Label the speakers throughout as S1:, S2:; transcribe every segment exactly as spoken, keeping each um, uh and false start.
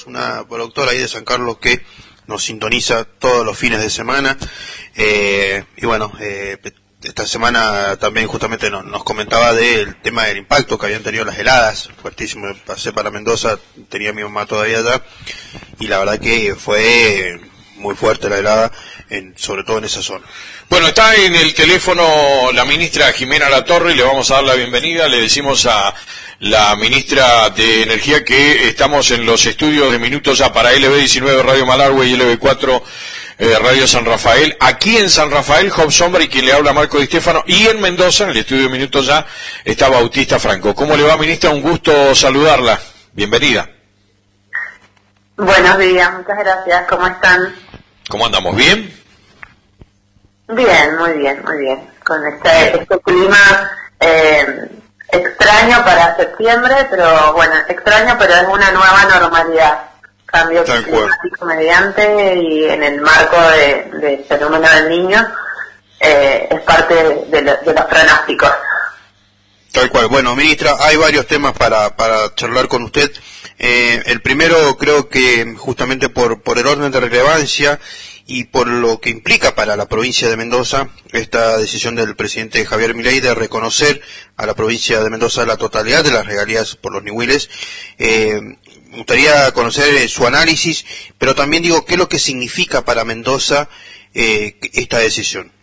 S1: una productora ahí de San Carlos que nos sintoniza todos los fines de semana, eh, y bueno, eh, esta semana también justamente nos, nos comentaba del tema del impacto que habían tenido las heladas, fuertísimo. Pasé para Mendoza, tenía a mi mamá todavía allá, y la verdad que fue muy fuerte la helada, en, sobre todo en esa zona.
S2: Bueno, está en el teléfono la ministra Jimena Latorre, y le vamos a dar la bienvenida. Le decimos a la ministra de Energía que estamos en los estudios de Minutos Ya para L B diecinueve Radio Malargüe y L B cuatro eh, Radio San Rafael. Aquí en San Rafael, Job Sombra y quien le habla, Marco Di Stefano, y en Mendoza, en el estudio de Minutos Ya, está Bautista Franco. ¿Cómo le va, ministra? Un gusto saludarla. Bienvenida.
S3: Buenos días, muchas gracias. ¿Cómo están?
S2: ¿Cómo andamos? ¿Bien?
S3: Bien, muy bien, muy bien. Con este, este clima eh, extraño para septiembre, pero bueno, extraño, pero es una nueva normalidad. Cambio climático mediante y en el marco de, de fenómeno del niño, eh, es parte de, de, de los pronósticos.
S1: Tal cual. Bueno, ministra, hay varios temas para, para charlar con usted. Eh, el primero, creo que justamente por, por el orden de relevancia y por lo que implica para la provincia de Mendoza, esta decisión del presidente Javier Milei de reconocer a la provincia de Mendoza la totalidad de las regalías por los ñihuiles. Eh, me gustaría conocer eh, su análisis, pero también digo, ¿qué es lo que significa para Mendoza eh, esta decisión?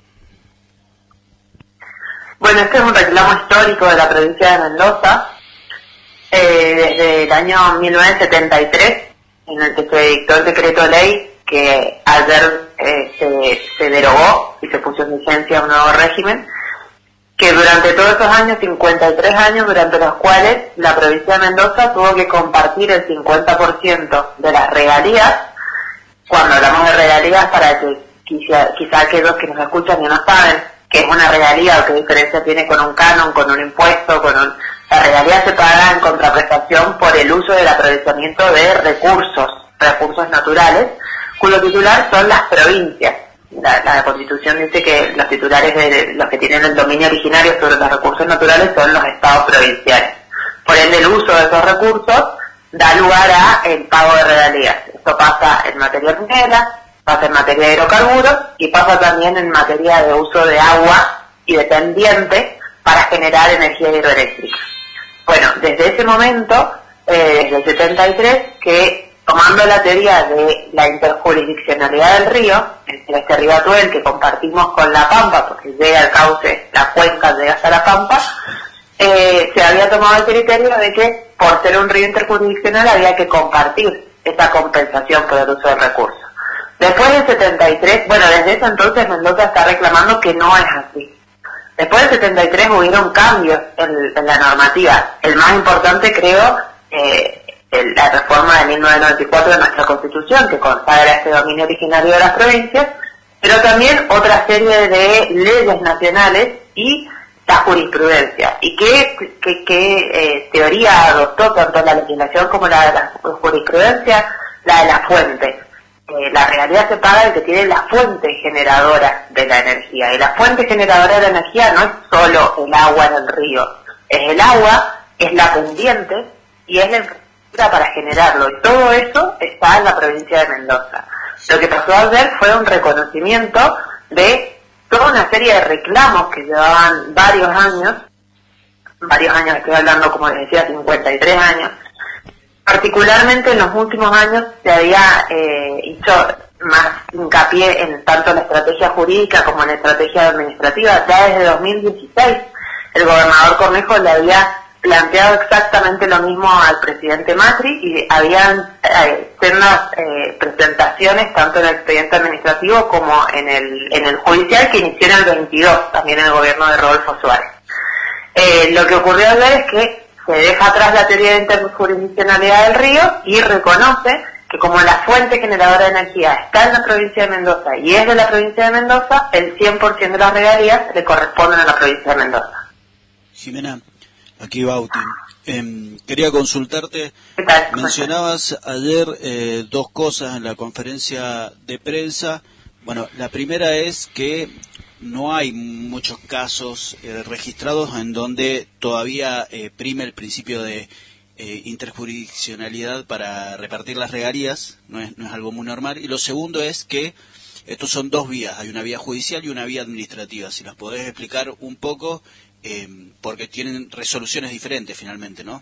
S3: Bueno, este es un reclamo histórico de la provincia de Mendoza, eh, desde el año mil novecientos setenta y tres, en el que se dictó el decreto ley que ayer eh, se, se derogó y se puso en vigencia un nuevo régimen, que durante todos esos años, cincuenta y tres años, durante los cuales la provincia de Mendoza tuvo que compartir el cincuenta por ciento de las regalías. Cuando hablamos de regalías, para que quizá, quizá aquellos que nos escuchan y no saben qué es una regalía o qué diferencia tiene con un canon, con un impuesto, con un... La regalía se paga en contraprestación por el uso del aprovechamiento de recursos, recursos naturales, cuyo titular son las provincias. La, la Constitución dice que los titulares de los que tienen el dominio originario sobre los recursos naturales son los estados provinciales. Por ende, el uso de esos recursos da lugar a el pago de regalías. Esto pasa en materia minera, pasa en materia de hidrocarburos y pasa también en materia de uso de agua y de pendiente para generar energía hidroeléctrica. Bueno, desde ese momento, eh, desde el setenta y tres, que tomando la teoría de la interjurisdiccionalidad del río, entre este río Atuel que compartimos con la Pampa, porque llega al cauce, la cuenca llega hasta la Pampa, eh, se había tomado el criterio de que por ser un río interjurisdiccional había que compartir esa compensación por el uso del recurso. Después del setenta y tres, bueno, desde ese entonces Mendoza está reclamando que no es así. Después del setenta y tres hubieron cambios en, en la normativa. El más importante, creo, eh, la reforma de mil novecientos noventa y cuatro de nuestra Constitución, que consagra este dominio originario de las provincias, pero también otra serie de leyes nacionales y la jurisprudencia. ¿Y qué, qué, qué eh, teoría adoptó tanto la legislación como la de la jurisprudencia? La de la fuente. Eh, la regalía se paga el que tiene la fuente generadora de la energía. Y la fuente generadora de la energía no es solo el agua en el río. Es el agua, es la pendiente y es la infraestructura para generarlo. Y todo eso está en la provincia de Mendoza. Lo que pasó ayer fue un reconocimiento de toda una serie de reclamos que llevaban varios años, varios años, estoy hablando, como les decía, cincuenta y tres años. Particularmente en los últimos años se había eh, hecho más hincapié en tanto la estrategia jurídica como en la estrategia administrativa. Ya desde dos mil dieciséis el gobernador Cornejo le había planteado exactamente lo mismo al presidente Macri y habían eh, unas eh, presentaciones tanto en el expediente administrativo como en el, en el judicial que inició en el veintidós, también en el gobierno de Rodolfo Suárez. Eh, lo que ocurrió ayer es que se deja atrás la teoría de interjurisdiccionalidad del río y reconoce que como la fuente generadora de energía está en la provincia de Mendoza y es de la provincia de Mendoza, el cien por ciento de las regalías le corresponden a la provincia de Mendoza.
S4: Jimena, aquí Bauti. Eh, quería consultarte, mencionabas ayer eh, dos cosas en la conferencia de prensa. Bueno, la primera es que no hay muchos casos eh, registrados en donde todavía eh, prime el principio de eh, interjurisdiccionalidad para repartir las regalías, no es, no es algo muy normal. Y lo segundo es que estos son dos vías, hay una vía judicial y una vía administrativa. Si las podés explicar un poco, eh, porque tienen resoluciones diferentes finalmente, ¿no?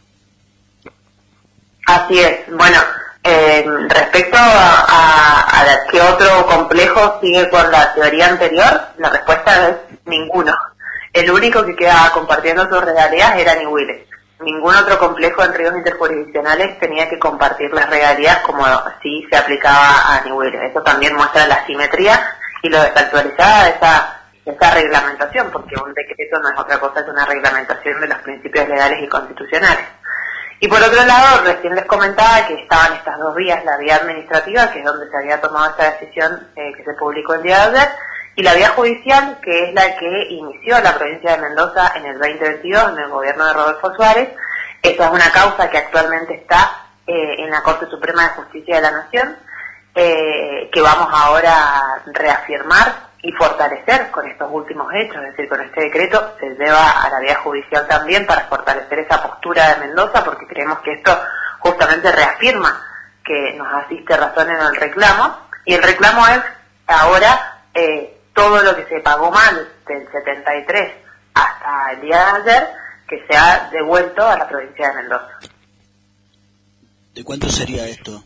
S3: Así es. Bueno, eh, respecto a, a, a qué otro complejo sigue con la teoría anterior, la respuesta es ninguno. El único que quedaba compartiendo sus regalías era Ñuble. Ningún otro complejo en ríos interjurisdiccionales tenía que compartir las regalías como si se aplicaba a Ñuble. Eso también muestra la simetría y lo desactualizada de esa, de esa reglamentación, porque un decreto no es otra cosa que una reglamentación de los principios legales y constitucionales. Y por otro lado, recién les comentaba que estaban estas dos vías, la vía administrativa, que es donde se había tomado esta decisión eh, que se publicó el día de ayer, y la vía judicial, que es la que inició la provincia de Mendoza en el veinte veintidós, en el gobierno de Rodolfo Suárez. Esta es una causa que actualmente está eh, en la Corte Suprema de Justicia de la Nación, eh, que vamos ahora a reafirmar y fortalecer con estos últimos hechos, es decir, con este decreto se lleva a la vía judicial también para fortalecer esa postura de Mendoza, porque creemos que esto justamente reafirma que nos asiste razón en el reclamo, y el reclamo es ahora eh, todo lo que se pagó mal del setenta y tres hasta el día de ayer, que se ha devuelto a la provincia de Mendoza.
S4: ¿De cuánto sería esto?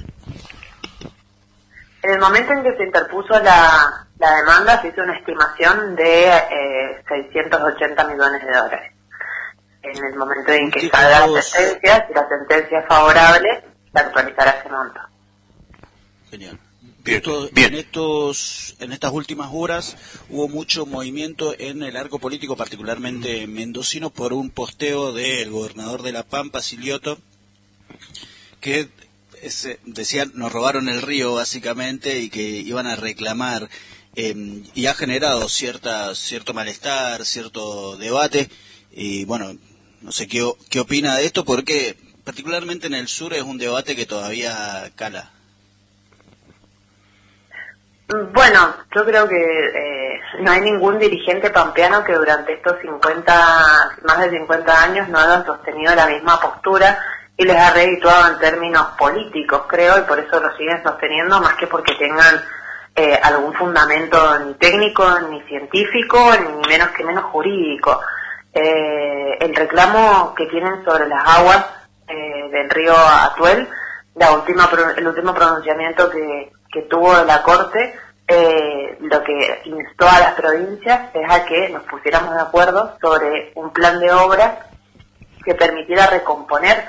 S3: En el momento en que se interpuso la, la demanda, se hizo una estimación de eh, seiscientos ochenta millones de dólares. En el momento en que salga la sentencia, si la sentencia es favorable, se actualizará ese monto.
S4: Genial. Esto, en estos en estas últimas horas hubo mucho movimiento en el arco político, particularmente mendocino, por un posteo del gobernador de La Pampa, Silioto, que ese, decían nos robaron el río básicamente y que iban a reclamar, eh, y ha generado cierta cierto malestar, cierto debate. Y bueno, no sé qué, qué opina de esto, porque particularmente en el sur es un debate que todavía cala.
S3: Bueno, yo creo que eh, no hay ningún dirigente pampeano que durante estos cincuenta, más de cincuenta años no haya sostenido la misma postura y les ha redituado en términos políticos, creo, y por eso lo siguen sosteniendo, más que porque tengan eh, algún fundamento ni técnico, ni científico, ni menos que menos jurídico. Eh, el reclamo que tienen sobre las aguas eh, del río Atuel, la última, el último pronunciamiento que que tuvo la Corte, eh, lo que instó a las provincias es a que nos pusiéramos de acuerdo sobre un plan de obras que permitiera recomponer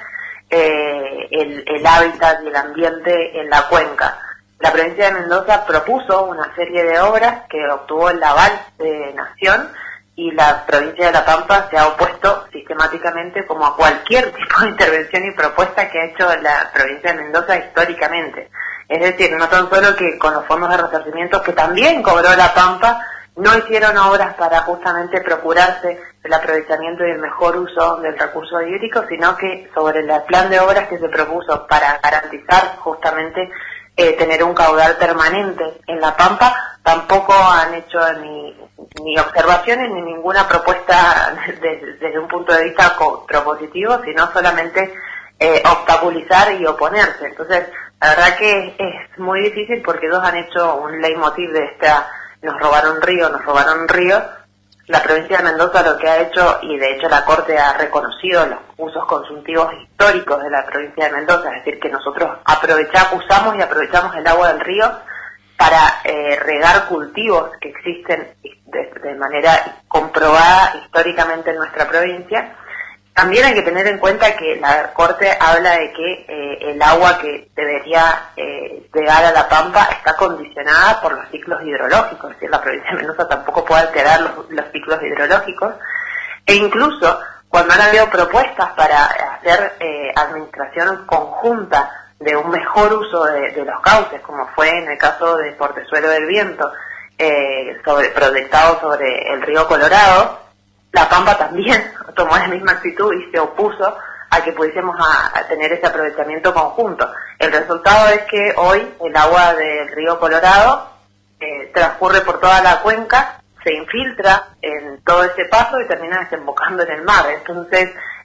S3: eh, el, el hábitat y el ambiente en la cuenca. La provincia de Mendoza propuso una serie de obras que obtuvo el aval de Nación, y la provincia de La Pampa se ha opuesto sistemáticamente como a cualquier tipo de intervención y propuesta que ha hecho la provincia de Mendoza históricamente. Es decir, no tan solo que con los fondos de resarcimiento que también cobró La Pampa, no hicieron obras para justamente procurarse el aprovechamiento y el mejor uso del recurso hídrico, sino que sobre el plan de obras que se propuso para garantizar justamente eh, tener un caudal permanente en La Pampa, tampoco han hecho ni, ni observaciones ni ninguna propuesta desde, desde un punto de vista propositivo, sino solamente eh, obstaculizar y oponerse. Entonces, la verdad que es muy difícil porque ellos han hecho un leitmotiv de esta, nos robaron río, nos robaron río. La provincia de Mendoza lo que ha hecho, y de hecho la Corte ha reconocido los usos consultivos históricos de la provincia de Mendoza, es decir, que nosotros aprovechamos, usamos y aprovechamos el agua del río para eh, regar cultivos que existen de, de manera comprobada históricamente en nuestra provincia. También hay que tener en cuenta que la Corte habla de que eh, el agua que debería eh, llegar a La Pampa está condicionada por los ciclos hidrológicos, es decir, la provincia de Mendoza tampoco puede alterar los, los ciclos hidrológicos, e incluso cuando han habido propuestas para hacer eh, administración conjunta de un mejor uso de, de los cauces, como fue en el caso de Portezuelo del Viento, eh, sobre, proyectado sobre el río Colorado, La Pampa también tomó la misma actitud y se opuso a que pudiésemos a, a tener ese aprovechamiento conjunto. El resultado es que hoy el agua del río Colorado eh, transcurre por toda la cuenca, se infiltra en todo ese paso y termina desembocando en el mar. Entonces,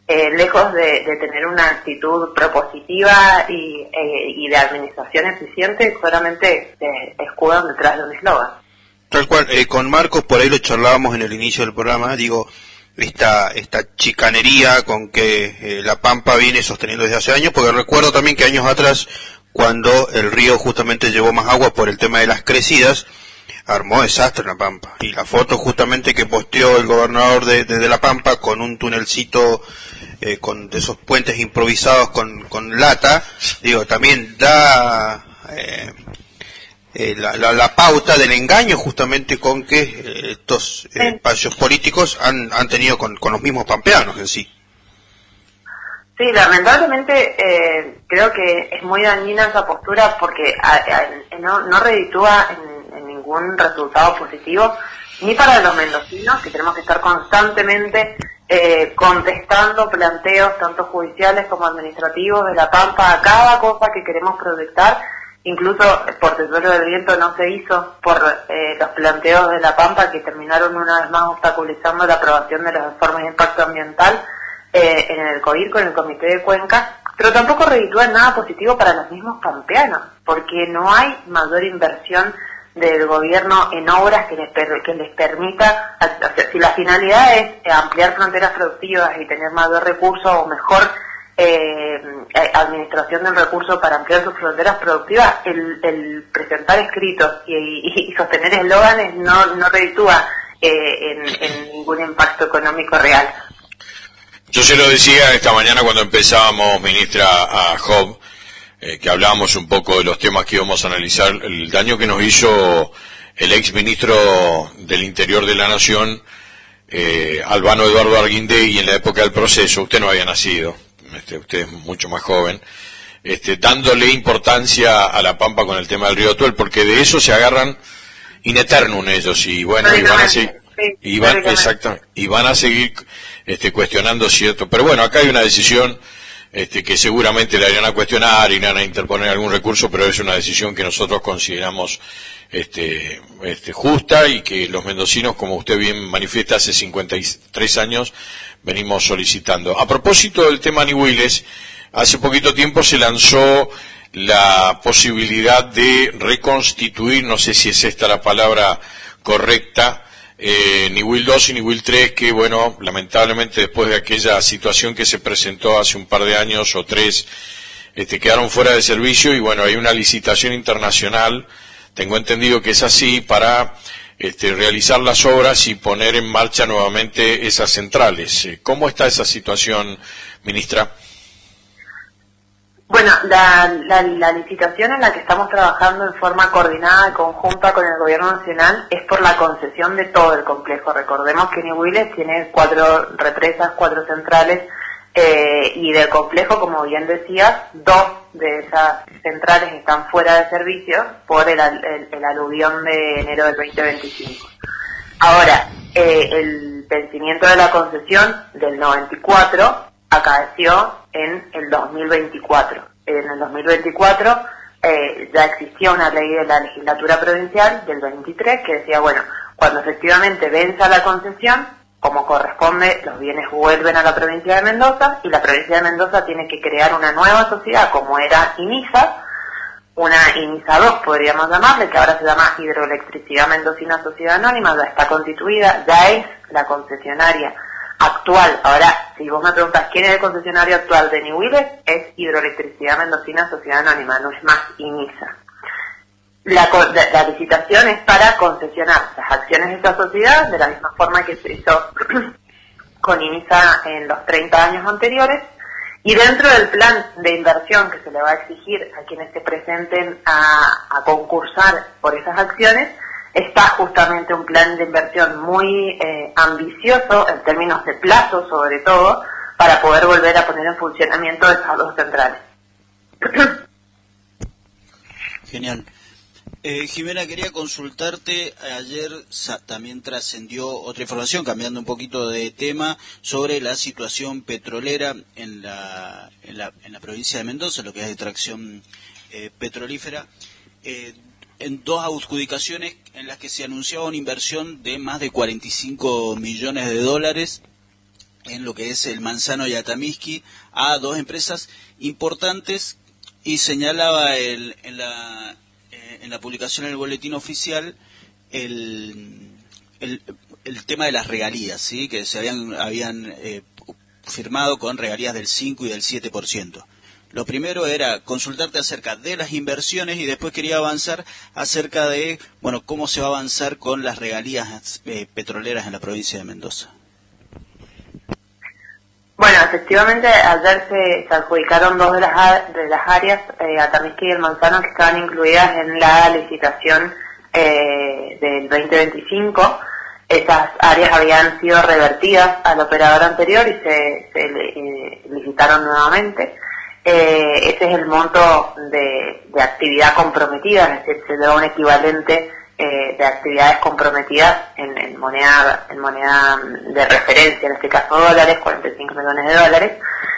S3: eh, lejos de, de tener una actitud propositiva y, eh, y de administración eficiente, solamente se escudan detrás de un eslogan.
S1: Tal cual, eh, con Marcos por ahí lo charlábamos en el inicio del programa, digo, esta esta chicanería con que eh, La Pampa viene sosteniendo desde hace años, porque recuerdo también que años atrás, cuando el río justamente llevó más agua por el tema de las crecidas, armó desastre en La Pampa. Y la foto justamente que posteó el gobernador de, de, de La Pampa con un tunelcito, eh, con de esos puentes improvisados con, con lata, digo, también da eh, eh, la, la, la pauta del engaño justamente con que eh, estos eh, espacios políticos han, han tenido con, con los mismos pampeanos en sí.
S3: Sí, lamentablemente eh, creo que es muy dañina esa postura porque a, a, no, no reditúa en, en ningún resultado positivo, ni para los mendocinos, que tenemos que estar constantemente eh, contestando planteos tanto judiciales como administrativos de La Pampa a cada cosa que queremos proyectar. Incluso por Tesoro del Viento no se hizo por eh, los planteos de La Pampa, que terminaron una vez más obstaculizando la aprobación de los informes de impacto ambiental eh, en el COIR, en el Comité de Cuenca, pero tampoco reditúa en nada positivo para los mismos pampeanos, porque no hay mayor inversión del gobierno en obras que les, per, que les permita, o sea, si la finalidad es ampliar fronteras productivas y tener mayor recursos o mejor eh, administración del recurso para ampliar sus fronteras productivas, el, el presentar escritos y, y, y sostener eslóganes no, no reditúa eh, en, en ningún impacto económico real.
S2: Yo se lo decía esta mañana cuando empezábamos, ministra, a Job, eh, que hablábamos un poco de los temas que íbamos a analizar, el daño que nos hizo el ex ministro del Interior de la Nación, eh, Albano Eduardo Arguindegui, en la época del proceso. Usted no había nacido, este, usted es mucho más joven, este, dándole importancia a La Pampa con el tema del río Tuel, porque de eso se agarran in eternum ellos, y bueno, y van a seguir, y van, exacto, y van a seguir este, cuestionando cierto, pero bueno, acá hay una decisión este, que seguramente le irán a cuestionar, irán a interponer algún recurso, pero es una decisión que nosotros consideramos este, este, justa, y que los mendocinos, como usted bien manifiesta, hace cincuenta y tres años venimos solicitando. A propósito del tema Nihuiles, hace poquito tiempo se lanzó la posibilidad de reconstituir, no sé si es esta la palabra correcta, eh, Nihuil dos y Nihuil tres, que bueno, lamentablemente después de aquella situación que se presentó hace un par de años o tres, este, quedaron fuera de servicio, y bueno, hay una licitación internacional, tengo entendido que es así, para este, realizar las obras y poner en marcha nuevamente esas centrales. ¿Cómo está esa situación, ministra?
S3: Bueno, la, la, la licitación en la que estamos trabajando en forma coordinada y conjunta con el Gobierno Nacional es por la concesión de todo el complejo. Recordemos que Nihuiles tiene cuatro represas, cuatro centrales, eh, y del complejo, como bien decías, dos de esas centrales están fuera de servicio por el, el, el aluvión de enero del veinte veinticinco. Ahora, eh, el vencimiento de la concesión del noventa y cuatro acaeció en el dos mil veinticuatro. En el dos mil veinticuatro eh, ya existía una ley de la legislatura provincial del veintitrés que decía, bueno, cuando efectivamente venza la concesión, como corresponde, los bienes vuelven a la provincia de Mendoza, y la provincia de Mendoza tiene que crear una nueva sociedad, como era INISA, una INISA dos podríamos llamarle, que ahora se llama Hidroelectricidad Mendocina Sociedad Anónima, ya está constituida, ya es la concesionaria actual. Ahora, si vos me preguntas quién es el concesionario actual de Nihuiles, es Hidroelectricidad Mendocina Sociedad Anónima, no es más INISA. La, la, la licitación es para concesionar las acciones de esta sociedad, de la misma forma que se hizo con INISA en los treinta años anteriores, y dentro del plan de inversión que se le va a exigir a quienes se presenten a, a concursar por esas acciones, está justamente un plan de inversión muy eh, ambicioso en términos de plazo, sobre todo, para poder volver a poner en funcionamiento esas dos centrales.
S4: Genial. Eh, Jimena, quería consultarte, ayer también trascendió otra información, cambiando un poquito de tema, sobre la situación petrolera en la, en la, en la provincia de Mendoza, lo que es de extracción eh, petrolífera, eh, en dos adjudicaciones en las que se anunciaba una inversión de más de cuarenta y cinco millones de dólares en lo que es el Manzano y Atamisqui, a dos empresas importantes, y señalaba el, en, la, eh, en la publicación en el boletín oficial el, el, el tema de las regalías, ¿sí? Que se habían, habían eh, firmado con regalías del cinco y del siete por ciento. Lo primero era consultarte acerca de las inversiones, y después quería avanzar acerca de, bueno, cómo se va a avanzar con las regalías eh, petroleras en la provincia de Mendoza.
S3: Bueno, efectivamente ayer se, se adjudicaron dos de las, de las áreas, eh, Atamisqui y el Manzano, que estaban incluidas en la licitación eh, del veinte veinticinco. Esas áreas habían sido revertidas al operador anterior y se, se eh, licitaron nuevamente. Eh, ese es el monto de, de actividad comprometida, es decir, se le da un equivalente eh, de actividades comprometidas en, en moneda en moneda de referencia, en este caso dólares, cuarenta y cinco millones de dólares.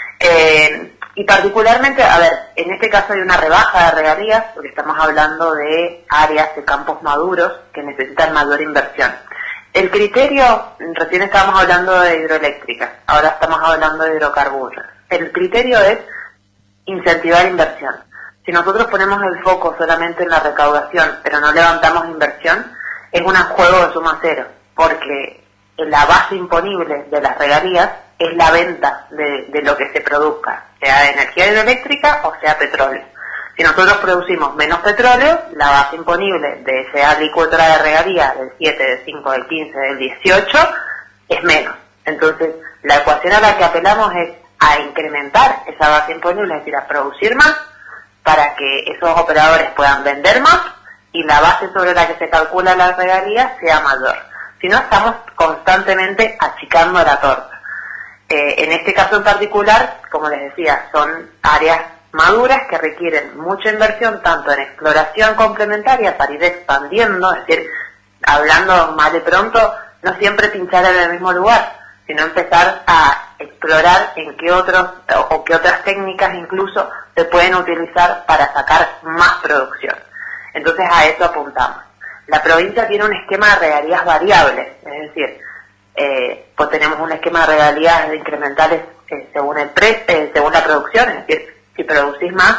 S3: Eh, y particularmente, a ver, en este caso hay una rebaja de regalías, porque estamos hablando de áreas de campos maduros que necesitan mayor inversión. El criterio, recién estábamos hablando de hidroeléctricas, ahora estamos hablando de hidrocarburos. El criterio es incentivar inversión. Si nosotros ponemos el foco solamente en la recaudación, pero no levantamos inversión, es un juego de suma cero, porque la base imponible de las regalías es la venta de, de lo que se produzca, sea energía hidroeléctrica o sea petróleo. Si nosotros producimos menos petróleo, la base imponible de esa alícuota de regalía del siete, del cinco, del quince, del dieciocho es menos. Entonces, la ecuación a la que apelamos es a incrementar esa base imponible, es decir, a producir más, para que esos operadores puedan vender más y la base sobre la que se calcula la regalía sea mayor. Si no, estamos constantemente achicando la torta. Eh, en este caso en particular, como les decía, son áreas maduras que requieren mucha inversión, tanto en exploración complementaria para ir expandiendo, es decir, hablando mal de pronto, no siempre pinchar en el mismo lugar, sino empezar a explorar en qué otros o, o qué otras técnicas incluso se pueden utilizar para sacar más producción. Entonces a eso apuntamos. La provincia tiene un esquema de regalías variables, es decir, eh, pues tenemos un esquema de regalías incrementales eh, según el pre, eh, según la producción, es decir, si producís más,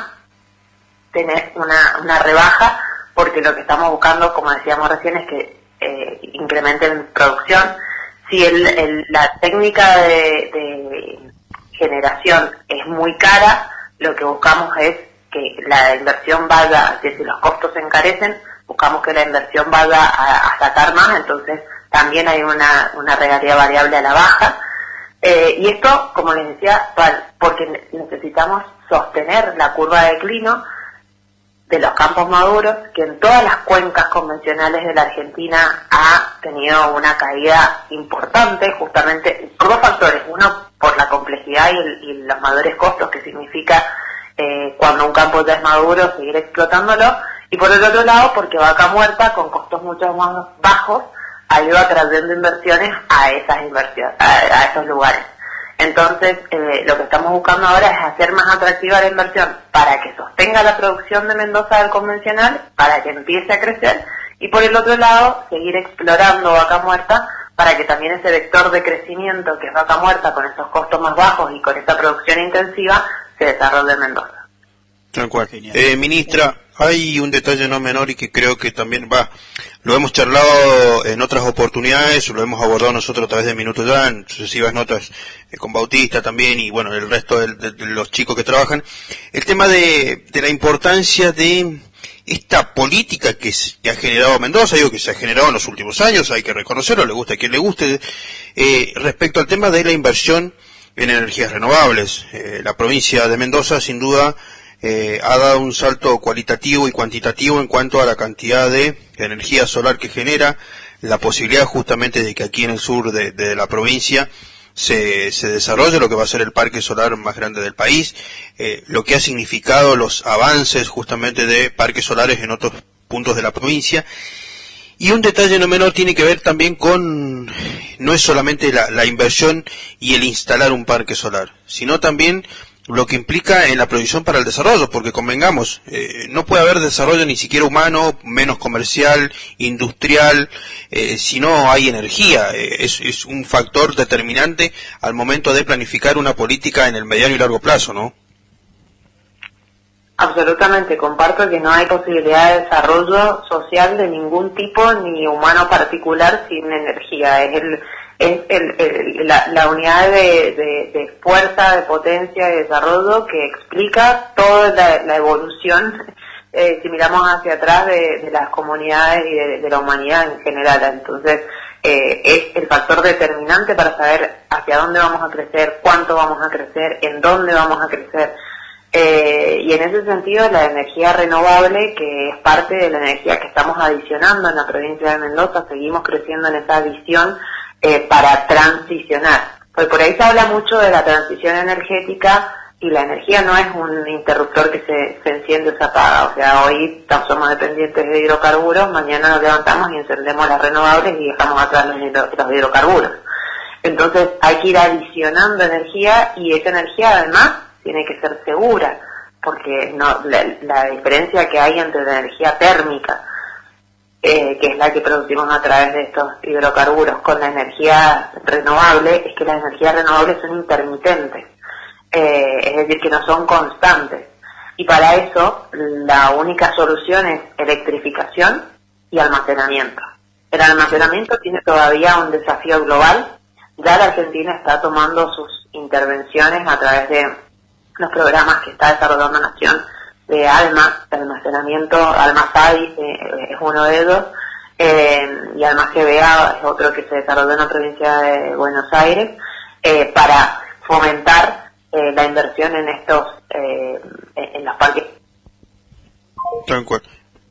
S3: tenés una, una rebaja, porque lo que estamos buscando, como decíamos recién, es que eh, incrementen producción. Si el, el, la técnica de, de generación es muy cara, lo que buscamos es que la inversión vaya, es decir, si los costos se encarecen, buscamos que la inversión vaya a, a sacar más, entonces también hay una, una regalía variable a la baja. Eh, y esto, como les decía, porque necesitamos sostener la curva de declino de los campos maduros, que en todas las cuencas convencionales de la Argentina ha tenido una caída importante, justamente por dos factores. Uno, por la complejidad y, el, y los mayores costos que significa eh, cuando un campo ya es maduro seguir explotándolo, y por el otro lado, porque Vaca Muerta, con costos mucho más bajos, ha ido atrayendo inversiones a esas inversiones, a, a esos lugares. Entonces, eh, lo que estamos buscando ahora es hacer más atractiva la inversión para que sostenga la producción de Mendoza del convencional, para que empiece a crecer, y por el otro lado, seguir explorando Vaca Muerta para que también ese vector de crecimiento que es Vaca Muerta, con esos costos más bajos y con esa producción intensiva, se desarrolle en Mendoza.
S1: Tal cual. Eh, ministra, hay un detalle no menor y que creo que también va, lo hemos charlado en otras oportunidades, lo hemos abordado nosotros a través de Minuto Ya, en sucesivas notas eh, con Bautista también y bueno, el resto de, de, de los chicos que trabajan, el tema de, de la importancia de esta política que, se, que ha generado Mendoza, digo que se ha generado en los últimos años, hay que reconocerlo, le gusta a quien le guste, eh, respecto al tema de la inversión en energías renovables. Eh, la provincia de Mendoza, sin duda, Eh, ha dado un salto cualitativo y cuantitativo en cuanto a la cantidad de energía solar que genera, la posibilidad justamente de que aquí en el sur de, de la provincia se, se desarrolle lo que va a ser el parque solar más grande del país, eh, lo que ha significado los avances justamente de parques solares en otros puntos de la provincia. Y un detalle no menor tiene que ver también con, no es solamente la, la inversión y el instalar un parque solar, sino también lo que implica en la proyección para el desarrollo, porque convengamos, eh, no puede haber desarrollo ni siquiera humano, menos comercial, industrial, eh, si no hay energía. Eh, es, es un factor determinante al momento de planificar una política en el mediano y largo plazo, ¿no?
S3: Absolutamente, comparto que no hay posibilidad de desarrollo social de ningún tipo, ni humano particular, sin energía. Es el es el, el, la, la unidad de, de, de fuerza, de potencia y desarrollo que explica toda la, la evolución, eh, si miramos hacia atrás, de, de las comunidades y de, de la humanidad en general. Entonces, eh, es el factor determinante para saber hacia dónde vamos a crecer, cuánto vamos a crecer, en dónde vamos a crecer. Eh, y en ese sentido, la energía renovable, que es parte de la energía que estamos adicionando en la provincia de Mendoza, seguimos creciendo en esa adición eh, para transicionar. Pues por ahí se habla mucho de la transición energética, y la energía no es un interruptor que se, se enciende o se apaga. O sea, hoy somos dependientes de hidrocarburos, mañana nos levantamos y encendemos las renovables y dejamos atrás los, los hidrocarburos. Entonces hay que ir adicionando energía, y esa energía además tiene que ser segura, porque no la, la diferencia que hay entre la energía térmica, eh, que es la que producimos a través de estos hidrocarburos, con la energía renovable, es que las energías renovables son intermitentes, eh, es decir, que no son constantes, y para eso la única solución es electrificación y almacenamiento. El almacenamiento tiene todavía un desafío global. Ya la Argentina está tomando sus intervenciones a través de los programas que está desarrollando Nación, de ALMA, de almacenamiento. ALMA S A I eh, es uno de ellos, eh, y ALMA G B A es otro que se desarrolló en la provincia de Buenos Aires, eh, para fomentar eh, la inversión en estos, eh, en los parques.
S1: Tal cual.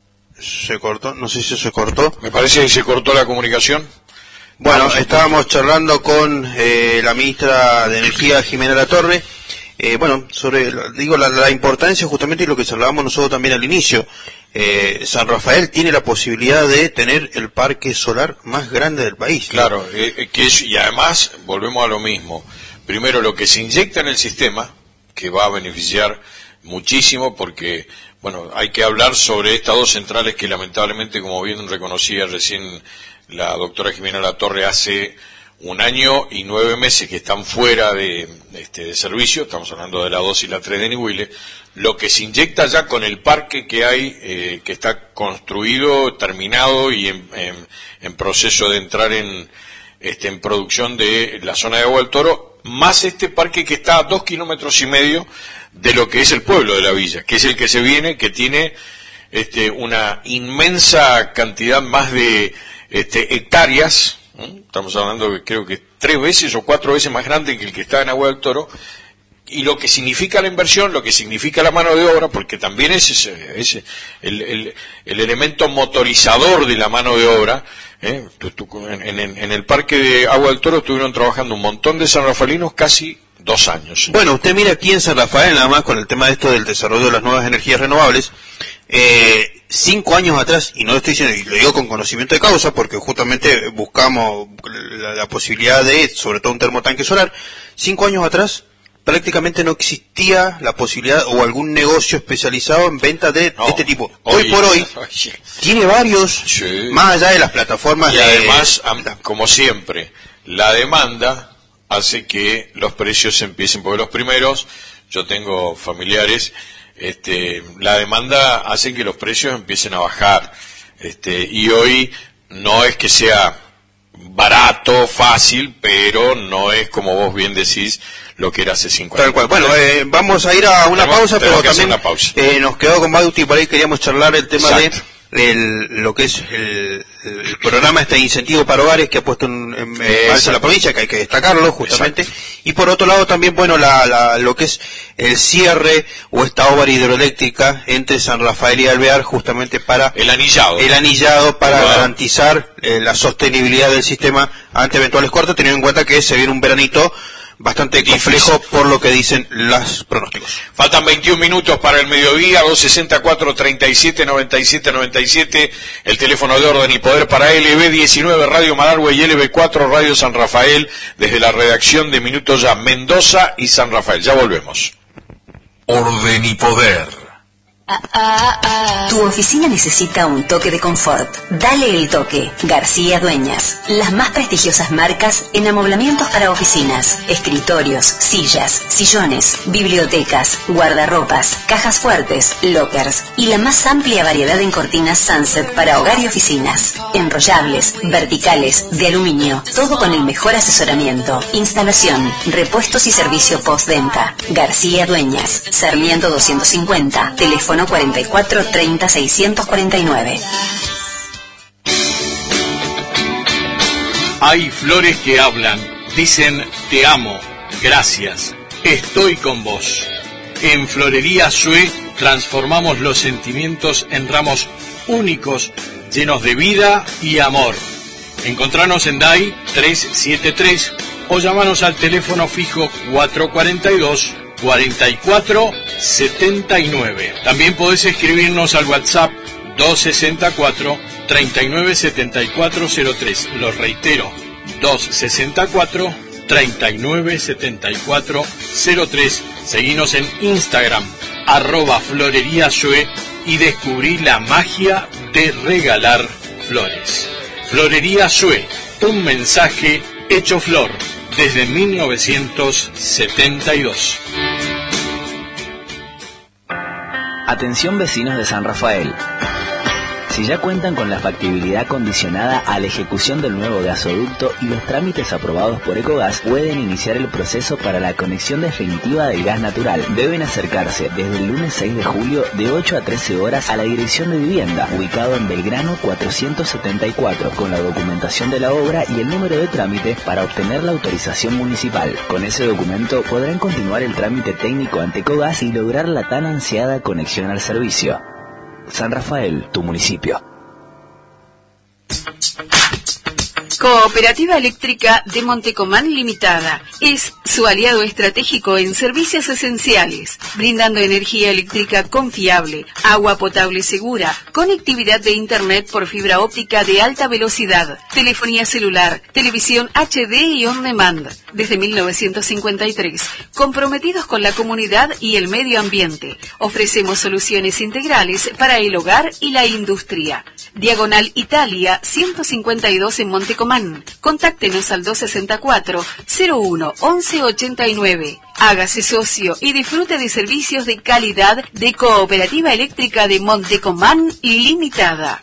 S1: Se cortó, no sé si se cortó.
S2: Me parece que se cortó la comunicación.
S1: Bueno, Vamos estábamos charlando con eh, la ministra de Energía, Jimena Latorre. Eh, bueno, sobre, digo, la, la importancia justamente de lo que charlábamos nosotros también al inicio. Eh, San Rafael tiene la posibilidad de tener el parque solar más grande del país.
S2: Claro, eh, que es, y además volvemos a lo mismo. Primero, lo que se inyecta en el sistema, que va a beneficiar muchísimo, porque, bueno, hay que hablar sobre estas dos centrales que lamentablemente, como bien reconocía recién la doctora Jimena Latorre, hace un año y nueve meses que están fuera de, este, de servicio. Estamos hablando de la dos y la tres de Nihuile. Lo que se inyecta ya con el parque que hay, eh, que está construido, terminado y en, en, en proceso de entrar en, este, en producción de la zona de Agua del Toro, más este parque que está a dos kilómetros y medio de lo que es el pueblo de la villa, que es el que se viene, que tiene este, una inmensa cantidad más de este, hectáreas. Estamos hablando de creo que tres veces o cuatro veces más grande que el que está en Agua del Toro, y lo que significa la inversión, lo que significa la mano de obra, porque también es, ese, ese, el, el, el elemento motorizador de la mano de obra. ¿eh? Tú, tú, en, en, en el parque de Agua del Toro estuvieron trabajando un montón de sanrafalinos casi dos años.
S1: Bueno, usted mira aquí en San Rafael, nada más con el tema de esto del desarrollo de las nuevas energías renovables, eh, cinco años atrás, y no lo estoy diciendo, y lo digo con conocimiento de causa, porque justamente buscamos la, la posibilidad de, sobre todo un termotanque solar, cinco años atrás prácticamente no existía la posibilidad o algún negocio especializado en venta de no, este tipo. Hoy oye, por hoy oye. tiene varios, sí. más allá de las plataformas.
S2: Y
S1: de,
S2: además, como siempre, la demanda hace que los precios empiecen, porque los primeros, yo tengo familiares, este, la demanda hace que los precios empiecen a bajar, este, y hoy no es que sea barato, fácil, pero no es, como vos bien decís, lo que era hace cinco años.
S1: Tal cual. Bueno, eh, vamos a ir a una tenemos, pausa, tenemos pero también
S2: pausa.
S1: Eh, nos quedó con Bauti, por ahí queríamos charlar el tema Exacto. de el, lo que es el, el programa este incentivo para hogares que ha puesto en, en, en marcha la provincia, que hay que destacarlo justamente. Exacto. Y por otro lado también, bueno, la, la, lo que es el cierre o esta obra hidroeléctrica entre San Rafael y Alvear, justamente para
S2: el anillado,
S1: el anillado para wow. garantizar eh, la sostenibilidad del sistema ante eventuales cortes, teniendo en cuenta que se viene un veranito bastante complejo Difícil. por lo que dicen los pronósticos.
S2: Faltan veintiún minutos para el mediodía, dos sesenta y cuatro, treinta y siete, noventa y siete, noventa y siete, el teléfono de orden y poder para L B diecinueve Radio Malargüe y L B cuatro Radio San Rafael, desde la redacción de Minutos Ya, Mendoza y San Rafael. Ya volvemos.
S5: orden y poder.
S6: Tu oficina necesita un toque de confort. Dale el toque. García Dueñas. Las más prestigiosas marcas en amoblamientos para oficinas, escritorios, sillas, sillones, bibliotecas, guardarropas, cajas fuertes, lockers y la más amplia variedad en cortinas Sunset para hogar y oficinas. Enrollables, verticales, de aluminio. Todo con el mejor asesoramiento, instalación, repuestos y servicio postventa. García Dueñas. Sarmiento doscientos cincuenta. Teléfono cuarenta y cuatro treinta seiscientos cuarenta y nueve.
S2: Hay flores que hablan, dicen te amo, gracias, estoy con vos. En Florería Sue transformamos los sentimientos en ramos únicos, llenos de vida y amor. Encontranos en D A I trescientos setenta y tres o llamanos al teléfono fijo cuatrocientos cuarenta y dos cuarenta y cuatro setenta y nueve. También podés escribirnos al WhatsApp doscientos sesenta y cuatro treinta y nueve setenta y cuatro cero tres. Lo reitero, doscientos sesenta y cuatro treinta y nueve setenta y cuatro cero tres. Seguinos en Instagram, arroba Florería Sue, y descubrí la magia de regalar flores. Florería Sue, un mensaje hecho flor desde mil novecientos setenta y dos.
S7: Atención vecinos de San Rafael. Si ya cuentan con la factibilidad condicionada a la ejecución del nuevo gasoducto y los trámites aprobados por Ecogas, pueden iniciar el proceso para la conexión definitiva del gas natural. Deben acercarse desde el lunes seis de julio de ocho a trece horas a la Dirección de Vivienda, ubicado en Belgrano cuatrocientos setenta y cuatro, con la documentación de la obra y el número de trámite para obtener la autorización municipal. Con ese documento podrán continuar el trámite técnico ante Ecogas y lograr la tan ansiada conexión al servicio. San Rafael, tu municipio.
S8: Cooperativa Eléctrica de Montecomán Limitada es su aliado estratégico en servicios esenciales, brindando energía eléctrica confiable, agua potable segura, conectividad de internet por fibra óptica de alta velocidad, telefonía celular, televisión H D y on demand. Desde mil novecientos cincuenta y tres, comprometidos con la comunidad y el medio ambiente, ofrecemos soluciones integrales para el hogar y la industria. Diagonal Italia ciento cincuenta y dos en Montecomán. Contáctenos al doscientos sesenta y cuatro cero uno once ochenta y nueve. Hágase socio y disfrute de servicios de calidad de Cooperativa Eléctrica de Montecomán Limitada.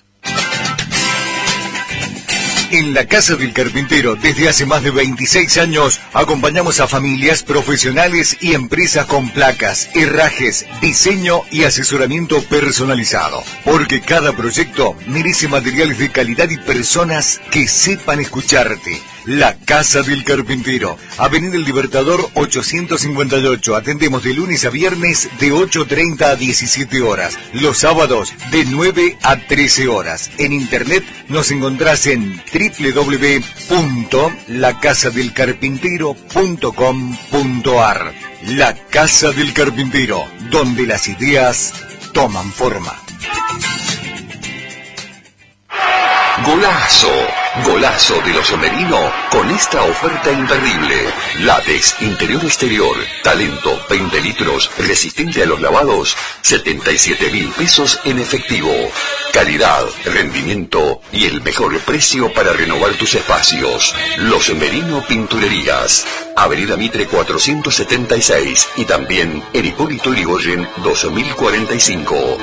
S9: En la Casa del Carpintero, desde hace más de veintiséis años, acompañamos a familias, profesionales y empresas con placas, herrajes, diseño y asesoramiento personalizado. Porque cada proyecto merece materiales de calidad y personas que sepan escucharte. La Casa del Carpintero, Avenida El Libertador ochocientos cincuenta y ocho. Atendemos de lunes a viernes de ocho treinta a diecisiete horas. Los sábados de nueve a trece horas. En internet nos encontrás en doble u doble u doble u punto la casa del carpintero punto com punto a r. La Casa del Carpintero, donde las ideas toman forma.
S5: Golazo, golazo de los Merino con esta oferta imperdible. Látex interior exterior, talento veinte litros, resistente a los lavados, setenta y siete mil pesos en efectivo. Calidad, rendimiento y el mejor precio para renovar tus espacios. Los Merino Pinturerías, Avenida Mitre cuatrocientos setenta y seis y también en Hipólito Yrigoyen dos mil cuarenta y cinco.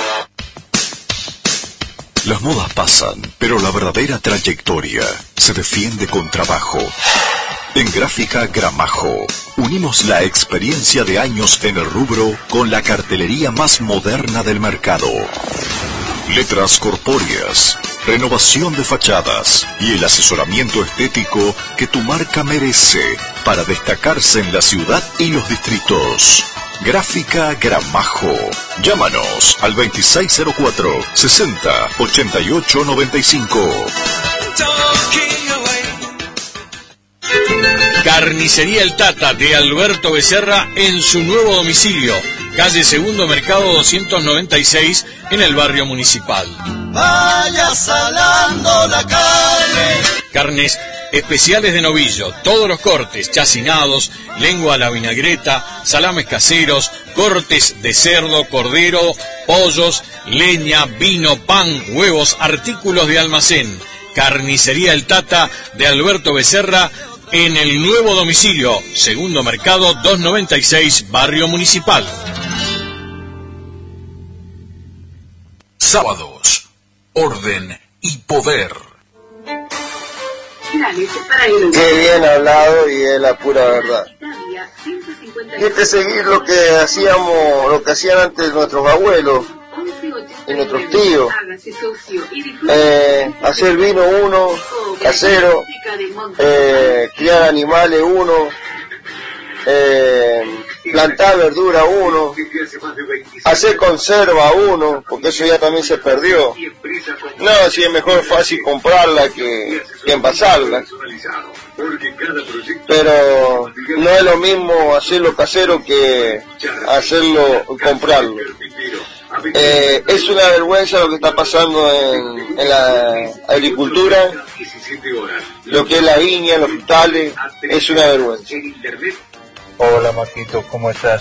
S10: Las modas pasan, pero la verdadera trayectoria se defiende con trabajo. En Gráfica Gramajo, unimos la experiencia de años en el rubro con la cartelería más moderna del mercado. Letras corpóreas, renovación de fachadas y el asesoramiento estético que tu marca merece para destacarse en la ciudad y los distritos. Gráfica Gramajo. Llámanos al veintiséis cero cuatro sesenta ochenta y ocho noventa y cinco.
S2: Carnicería El Tata de Alberto Becerra en su nuevo domicilio, calle Segundo Mercado doscientos noventa y seis en el barrio Municipal.
S11: Vaya salando la carne.
S2: Carnes Especiales de novillo, todos los cortes, chacinados, lengua a la vinagreta, salames caseros, cortes de cerdo, cordero, pollos, leña, vino, pan, huevos, artículos de almacén. Carnicería El Tata de Alberto Becerra en el nuevo domicilio, Segundo Mercado doscientos noventa y seis, Barrio Municipal.
S10: Sábados, orden y poder.
S11: Qué bien hablado y es la pura verdad. Y este seguir lo que hacíamos, lo que hacían antes nuestros abuelos y nuestros tíos. Eh, hacer vino uno, casero, eh, criar animales uno, eh, plantar verdura uno, hacer conserva uno, porque eso ya también se perdió. No, si es mejor fácil comprarla que, que envasarla. Pero no es lo mismo hacerlo casero que hacerlo, comprarlo. Eh, es una vergüenza lo que está pasando en, en la agricultura, lo que es la viña, los frutales, es una vergüenza.
S12: Hola Marquito, ¿cómo estás?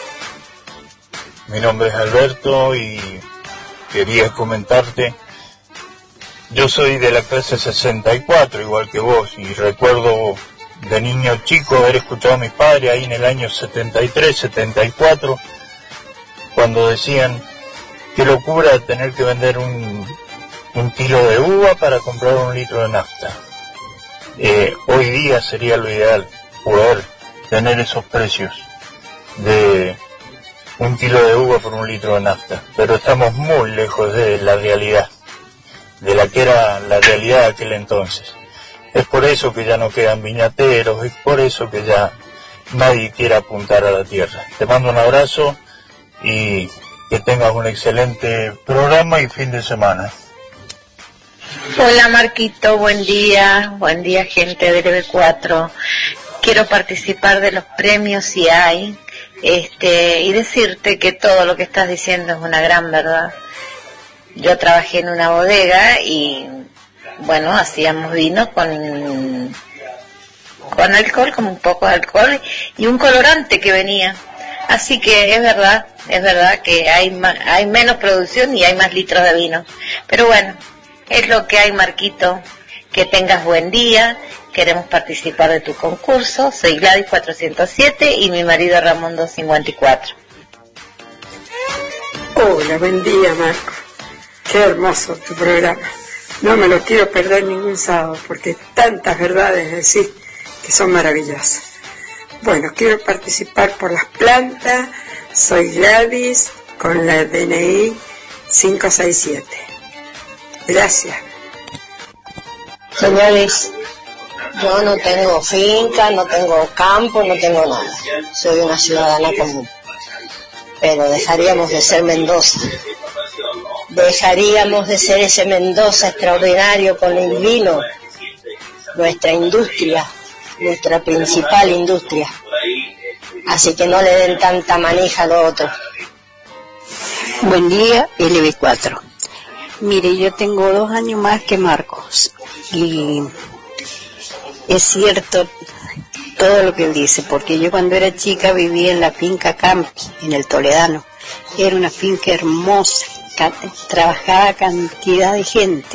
S12: Mi nombre es Alberto y quería comentarte. Yo soy de la clase sesenta y cuatro, igual que vos, y recuerdo de niño chico haber escuchado a mi padre ahí en el año setenta y tres, setenta y cuatro, cuando decían qué locura tener que vender un, un kilo de uva para comprar un litro de nafta. Eh, hoy día sería lo ideal poder tener esos precios de un kilo de uva por un litro de nafta, pero estamos muy lejos de la realidad, de la que era la realidad de aquel entonces. Es por eso que ya no quedan viñateros, es por eso que ya nadie quiere apuntar a la tierra. Te mando un abrazo y que tengas un excelente programa y fin de semana.
S13: Hola Marquito, buen día, buen día gente del E B cuatro. Quiero participar de los premios si hay, este, y decirte que todo lo que estás diciendo es una gran verdad. Yo trabajé en una bodega y, bueno, hacíamos vino con, con alcohol, con un poco de alcohol y un colorante que venía. Así que es verdad, es verdad que hay, ma- hay menos producción y hay más litros de vino. Pero bueno, es lo que hay, Marquito. Que tengas buen día. Queremos participar de tu concurso. Soy Gladys cuatrocientos siete y mi marido Ramón doscientos cincuenta y cuatro.
S14: Hola, buen día, Marco. Qué hermoso tu programa. No me lo quiero perder ningún sábado porque tantas verdades decís que son maravillosas. Bueno, quiero participar por las plantas. Soy Gladys con la D N I cinco seis siete. Gracias.
S15: Señores, yo no tengo finca, no tengo campo, no tengo nada. Soy una ciudadana común. Pero dejaríamos de ser Mendoza. Dejaríamos de ser ese Mendoza extraordinario con el vino. Nuestra industria, nuestra principal industria. Así que no le den tanta manija a lo otro.
S16: Buen día, L B cuatro. Mire, yo tengo dos años más que Marcos y es cierto todo lo que él dice, porque yo cuando era chica vivía en la finca Campi, en el Toledano. Era una finca hermosa, ca- trabajaba cantidad de gente.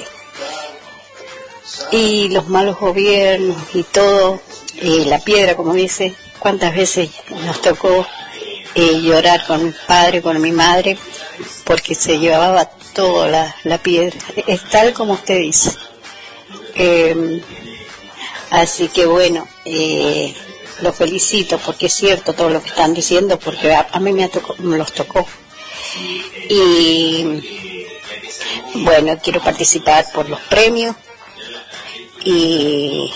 S16: Y los malos gobiernos y todo, eh, la piedra, como dice, cuántas veces nos tocó eh, llorar con mi padre, con mi madre, porque se llevaba toda la, la piedra. Es tal como usted dice. Eh, así que bueno, eh, los felicito porque es cierto todo lo que están diciendo, porque a, a mí me, tocó, me los tocó. Y bueno, quiero participar por los premios. Y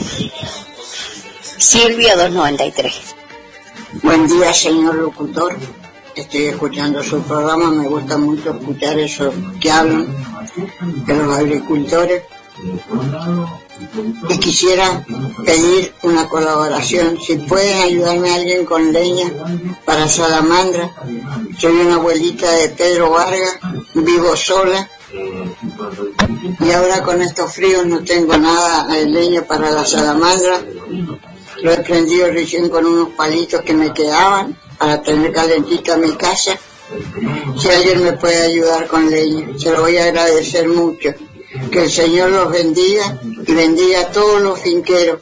S16: Silvia doscientos noventa y tres.
S17: Buen día, señor locutor. Estoy escuchando su programa, me gusta mucho escuchar eso que hablan de los agricultores. Y quisiera pedir una colaboración, si pueden ayudarme alguien con leña para salamandra. Soy una abuelita de Pedro Vargas, vivo sola Y ahora con estos fríos no tengo nada de leña para la salamandra. Lo he prendido recién con unos palitos que me quedaban para tener calentita mi casa. Si alguien me puede ayudar con leña, se lo voy a agradecer mucho. Que el Señor los bendiga y bendiga a todos los finqueros,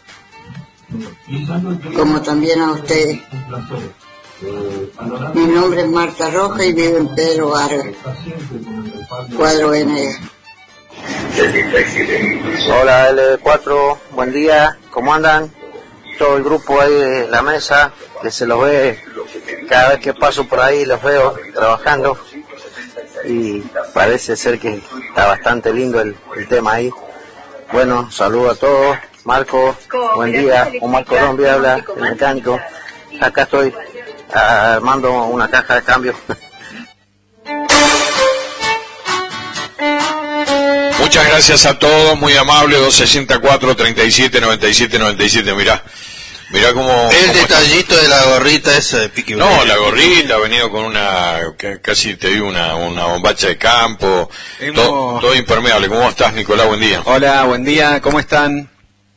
S17: como también a ustedes. Mi nombre es Marta Roja y vivo en Pedro Vargas, Cuadro Venegas.
S18: Hola L cuatro, buen día, ¿cómo andan? Todo el grupo ahí de la mesa, que se los ve cada vez que paso por ahí, los veo trabajando y parece ser que está bastante lindo el, el tema ahí. Bueno, saludo a todos. Marco, buen día. Omar Colombia habla, el mecánico. Acá estoy armando una caja de cambio.
S2: Muchas gracias a todos, muy amable. Dos sesenta y cuatro, treinta y siete, noventa y siete, noventa y siete. Mirá, mirá cómo...
S1: El
S2: cómo
S1: detallito está. De la gorrita esa de Piqui.
S2: No, la gorrita ha venido con una, casi te digo, una, una bombacha de campo. Hemos... todo, todo impermeable. ¿Cómo estás, Nicolás? Buen día.
S19: Hola, buen día. ¿Cómo están?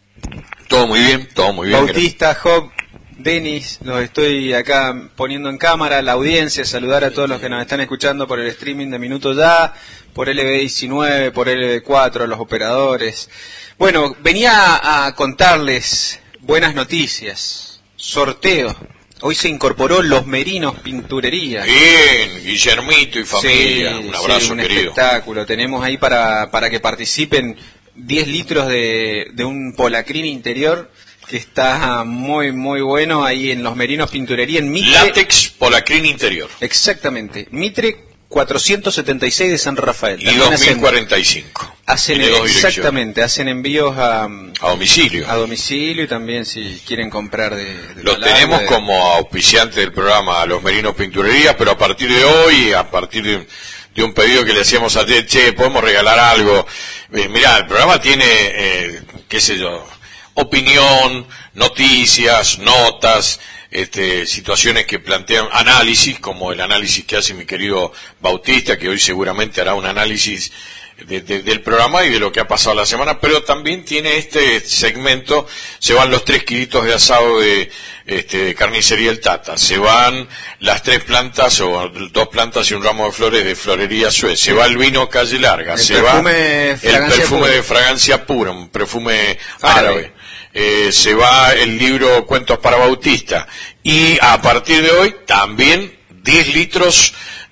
S2: Todo muy bien, todo muy bien.
S19: Bautista, Job, Denis, los estoy acá poniendo en cámara, la audiencia, saludar a todos los que nos están escuchando por el streaming de Minuto Ya, por L B diecinueve, por L B cuatro, los operadores. Bueno, venía a contarles buenas noticias, sorteo. Hoy se incorporó Los Merinos Pinturería.
S2: Bien, Guillermito y familia,
S19: sí,
S2: un abrazo
S19: sí, un
S2: querido.
S19: Espectáculo, tenemos ahí para, para que participen diez litros de, de un polacrín interior que está muy muy bueno ahí en Los Merinos Pinturería en Mitre.
S2: Látex polacrín interior.
S19: Exactamente, Mitre cuatrocientos setenta y seis de San Rafael.
S2: Y dos mil cuarenta y cinco.
S19: Hacen, hacen exactamente, hacen envíos a,
S2: a domicilio.
S19: A domicilio y también si quieren comprar de, de
S2: Los tenemos de... como auspiciante del programa Los Merinos Pinturería, pero a partir de hoy, a partir de de un pedido que le hacíamos a ti, che, podemos regalar algo. Eh, mirá, el programa tiene, eh, qué sé yo, opinión, noticias, notas, este, situaciones que plantean análisis, como el análisis que hace mi querido Bautista, que hoy seguramente hará un análisis de, de, del programa y de lo que ha pasado la semana, pero también tiene este segmento, se van los tres kilitos de asado de, este, de carnicería El Tata, se van las tres plantas o dos plantas y un ramo de flores de Florería Suez, se va el vino Calle Larga,
S19: el
S2: se va
S19: el
S2: perfume
S19: pura.
S2: de fragancia pura, un perfume árabe, árabe. Eh, se va el libro Cuentos para Bautista y a partir de hoy también diez litros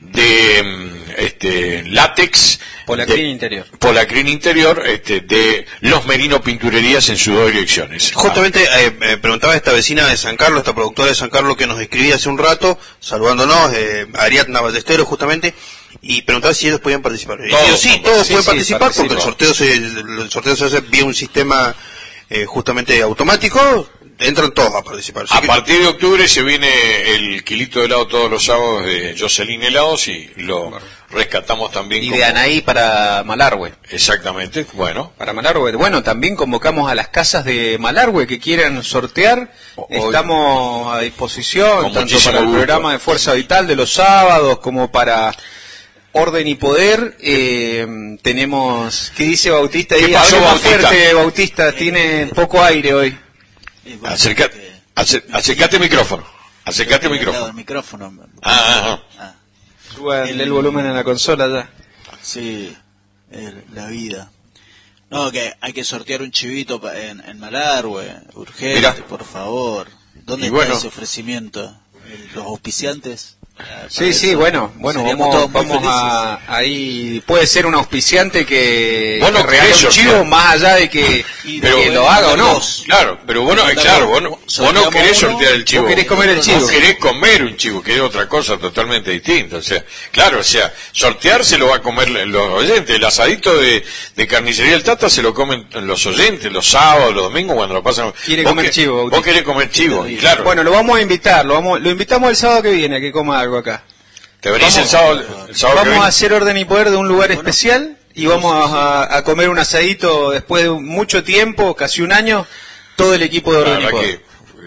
S2: de este látex
S19: Polacrín interior.
S2: Polacrín interior, este, de Los Merinos Pinturerías en sus dos direcciones.
S1: Justamente eh, eh, preguntaba esta vecina de San Carlos, esta productora de San Carlos que nos escribía hace un rato, saludándonos, eh, Ariadna Ballesteros justamente, y preguntaba si ellos podían participar.
S2: Todos,
S1: y ellos, sí, todos
S2: sí,
S1: pueden
S2: sí,
S1: participar
S2: participo.
S1: porque el sorteo se, el sorteo se hace vía un sistema eh, justamente automático. Entran todos a participar.
S2: A partir de octubre se viene el kilito de helado todos los sábados de Jocelyn Helados y lo rescatamos también.
S19: Y
S2: como...
S19: de Anaí para Malargüe.
S2: Exactamente, bueno.
S19: Para Malargüe. Bueno, también convocamos a las casas de Malargüe que quieran sortear. Hoy, estamos a disposición, tanto para el gusto. Programa de Fuerza Vital de los sábados como para Orden y Poder. Eh, tenemos, ¿qué dice Bautista?
S2: ¿Qué
S19: ahí?
S2: pasó,
S19: Más
S2: Bautista?
S19: fuerte, Bautista, tiene poco aire hoy.
S2: Acercate, acercate el micrófono. Acercate el micrófono.
S4: El micrófono.
S2: Ah, ah,
S19: ah. Suba el, el volumen en la consola ya.
S4: Sí, el, la vida. No, que hay que sortear un chivito en, en Malargüe, urgente, Mirá. Por favor. ¿Dónde y está bueno. Ese ofrecimiento? ¿Los auspiciantes?
S19: Sí, sí, bueno, bueno, vamos, vamos a, ahí, puede ser un auspiciante que,
S2: vos no
S19: que regale un chivo más allá de que,
S2: pero,
S19: que lo haga o no.
S2: Claro, pero vos no, claro, vos no, vos no querés sortear el chivo.
S19: Vos querés comer el chivo.
S2: Vos querés comer un chivo, que es otra cosa totalmente distinta. O sea, claro, o sea, sortear se lo va a comer los oyentes. El asadito de, de carnicería El Tata se lo comen los oyentes los sábados, los domingos cuando lo pasan.
S19: Quiere comer
S2: que,
S19: chivo.
S2: Vos querés comer chivo, y claro.
S19: Bueno, lo vamos a invitar, lo vamos, lo invitamos el sábado que viene a que coma algo acá.
S2: ¿Te venís el sábado? El sábado
S19: vamos a hacer Orden y Poder de un lugar especial y vamos a, a comer un asadito después de mucho tiempo, casi un año, todo el equipo de Orden y Poder.
S2: Que,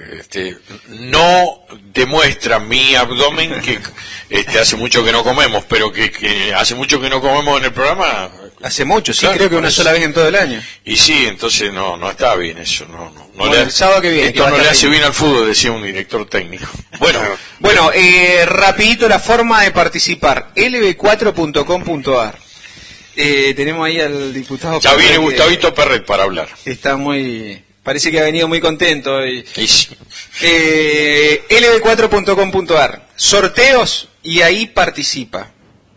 S2: este, no demuestra mi abdomen que este, hace mucho que no comemos, pero que, que hace mucho que no comemos en el programa.
S19: Hace mucho, sí,
S2: claro,
S19: creo que una sola vez en todo el año.
S2: Y sí, entonces no no está bien eso, no no, no
S19: bueno,
S2: le,
S19: el sábado que viene,
S2: esto
S19: que
S2: no le hace
S19: bien.
S2: bien al fútbol, decía un director técnico. Bueno,
S19: bueno, eh, rapidito la forma de participar, L B cuatro punto com punto a r. Eh, tenemos ahí al diputado.
S2: Ya viene Gustavito Perret para hablar.
S19: Está muy, parece que ha venido muy contento hoy. Sí. Eh, L B cuatro punto com punto a r. Sorteos y ahí participa.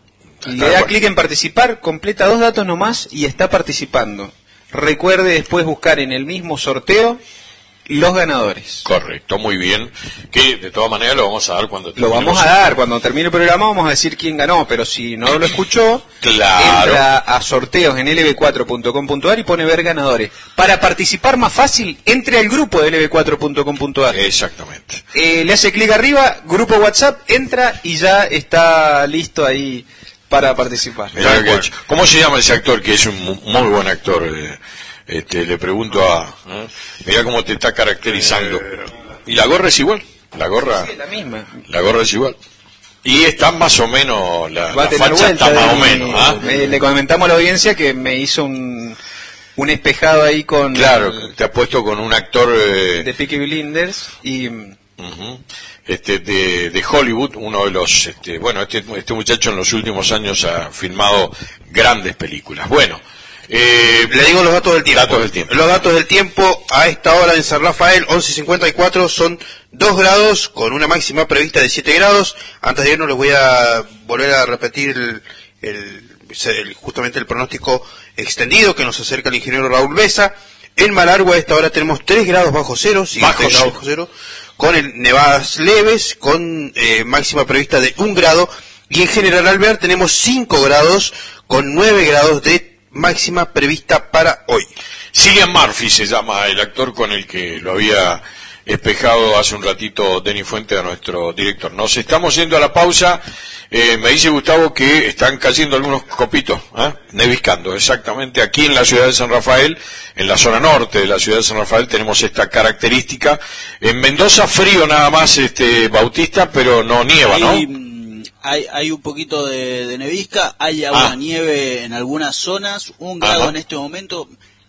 S19: Y le da bueno. clic en participar, completa dos datos nomás y está participando. Recuerde después buscar en el mismo sorteo los ganadores.
S2: Correcto, muy bien. Que de todas maneras lo vamos a dar cuando
S19: lo vamos a dar cuando termine el programa, vamos a decir quién ganó, pero si no lo escuchó,
S2: claro.
S19: entra a sorteos en L B cuatro punto com punto a r y pone ver ganadores. Para participar más fácil, entre al grupo de L B cuatro punto com punto a r.
S2: Exactamente.
S19: Eh, le hace clic arriba, grupo WhatsApp, entra y ya está listo ahí para participar.
S2: Mirá, ¿cómo se llama ese actor que es un muy buen actor? Eh, este, le pregunto a... ¿eh? Mirá cómo te está caracterizando. Y la gorra es igual. La gorra...
S19: Sí, la misma.
S2: La gorra es igual. Y está más o menos... La,
S19: Va
S2: la facha está más o menos. ¿Ah?
S19: Me, le comentamos a la audiencia que me hizo un... un espejado ahí con...
S2: Claro, te ha puesto con un actor... Eh,
S19: de Peaky Blinders y...
S2: Uh-huh. Este, de, de Hollywood, uno de los, este, bueno, este, este muchacho en los últimos años ha filmado grandes películas. Bueno,
S1: eh, le digo los datos del tiempo.
S2: Datos del tiempo.
S1: Los datos del tiempo a esta hora en San Rafael, once cincuenta y cuatro, son dos grados con una máxima prevista de siete grados. Antes de irnos les voy a volver a repetir el, el, el, justamente el pronóstico extendido que nos acerca el ingeniero Raúl Besa. En Malargüe a esta hora tenemos tres grados bajo cero, sí,
S2: bajo
S1: tres
S2: cero.
S1: grados bajo cero, con el nevadas leves, con eh, máxima prevista de un grado, y en General Alvear tenemos cinco grados, con nueve grados de máxima prevista para hoy.
S2: Cillian Murphy se llama el actor con el que lo había espejado hace un ratito Denis Fuente, a nuestro director. Nos estamos yendo a la pausa. Eh, me dice Gustavo que están cayendo algunos copitos, ¿eh? neviscando, exactamente aquí en la ciudad de San Rafael, en la zona norte de la ciudad de San Rafael tenemos esta característica. En Mendoza frío nada más, este Bautista, pero no nieva, ¿no?
S4: Hay, hay, hay un poquito de, de nevisca, hay agua
S2: ah.
S4: nieve en algunas zonas, un grado
S2: Ajá.
S4: en este momento.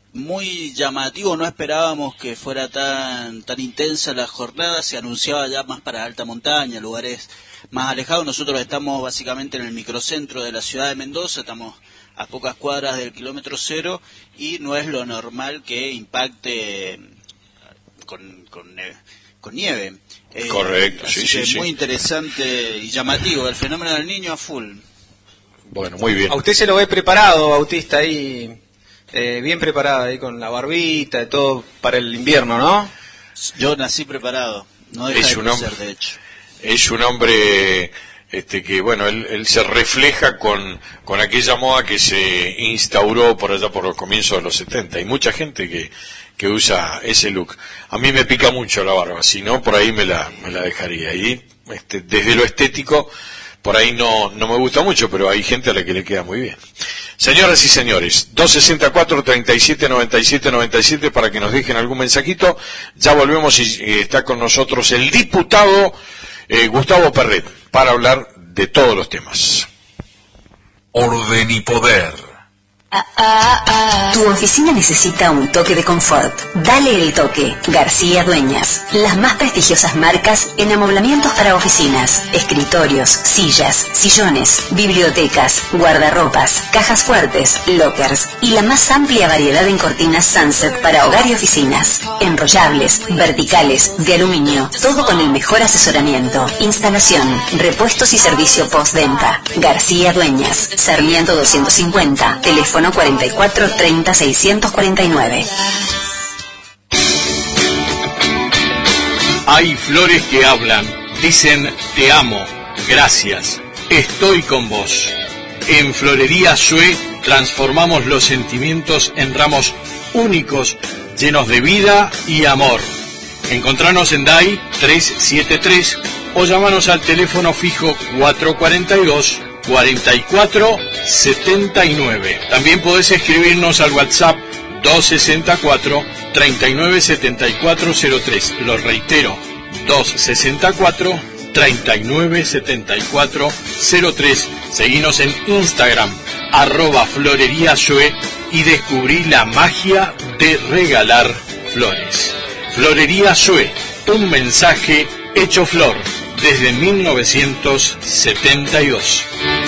S4: Muy llamativo, no esperábamos que fuera tan tan intensa la jornada, se anunciaba ya más para alta montaña, lugares más alejados. Nosotros estamos básicamente en el microcentro de la ciudad de Mendoza, estamos a pocas cuadras del kilómetro cero y no es lo normal que impacte con, con, con nieve. Eh,
S2: Correcto,
S4: así
S2: sí,
S4: que
S2: sí,
S4: muy
S2: sí.
S4: interesante y llamativo, el fenómeno del niño a full.
S2: Bueno, muy bien.
S19: A usted se lo ve preparado, Bautista, ahí... Eh, bien preparada ahí con la barbita y todo para el invierno, ¿no?
S4: Yo nací preparado, no deja
S2: es
S4: de
S2: un
S4: crecer,
S2: hombre,
S4: de hecho.
S2: Es un hombre este, que, bueno, él, él se refleja con, con aquella moda que se instauró por allá por los comienzos de los setenta. Hay mucha gente que, que usa ese look. A mí me pica mucho la barba, si no, por ahí me la, me la dejaría. Y este, desde lo estético, por ahí no, no me gusta mucho, pero hay gente a la que le queda muy bien. Señoras y señores, dos sesenta y cuatro, treinta y siete, noventa y siete, noventa y siete para que nos dejen algún mensajito. Ya volvemos y eh, está con nosotros el diputado eh, Gustavo Perret para hablar de todos los temas.
S10: Orden y poder.
S6: Ah, ah, ah. Tu oficina necesita un toque de confort. Dale el toque. García Dueñas. Las más prestigiosas marcas en amoblamientos para oficinas, escritorios, sillas, sillones, bibliotecas, guardarropas, cajas fuertes, lockers y la más amplia variedad en cortinas Sunset para hogar y oficinas. Enrollables, verticales, de aluminio. Todo con el mejor asesoramiento. Instalación, repuestos y servicio postventa. García Dueñas. Sarmiento doscientos cincuenta. Teléfono cuarenta y cuatro, treinta, seiscientos cuarenta y nueve.
S20: Hay flores que hablan, dicen te amo, gracias, estoy con vos. En Florería Sue transformamos los sentimientos en ramos únicos, llenos de vida y amor. Encontranos en D A I trescientos setenta y tres o llamanos al teléfono fijo cuatrocientos cuarenta y dos, cuarenta y cuatro, setenta y nueve. También podés escribirnos al WhatsApp doscientos sesenta y cuatro, treinta y nueve setenta y cuatro cero tres. Lo reitero, doscientos sesenta y cuatro, treinta y nueve setenta y cuatro cero tres. Seguinos en Instagram, arroba Florería Sue, y descubrí la magia de regalar flores. Florería Sue, un mensaje hecho flor desde mil novecientos setenta y dos.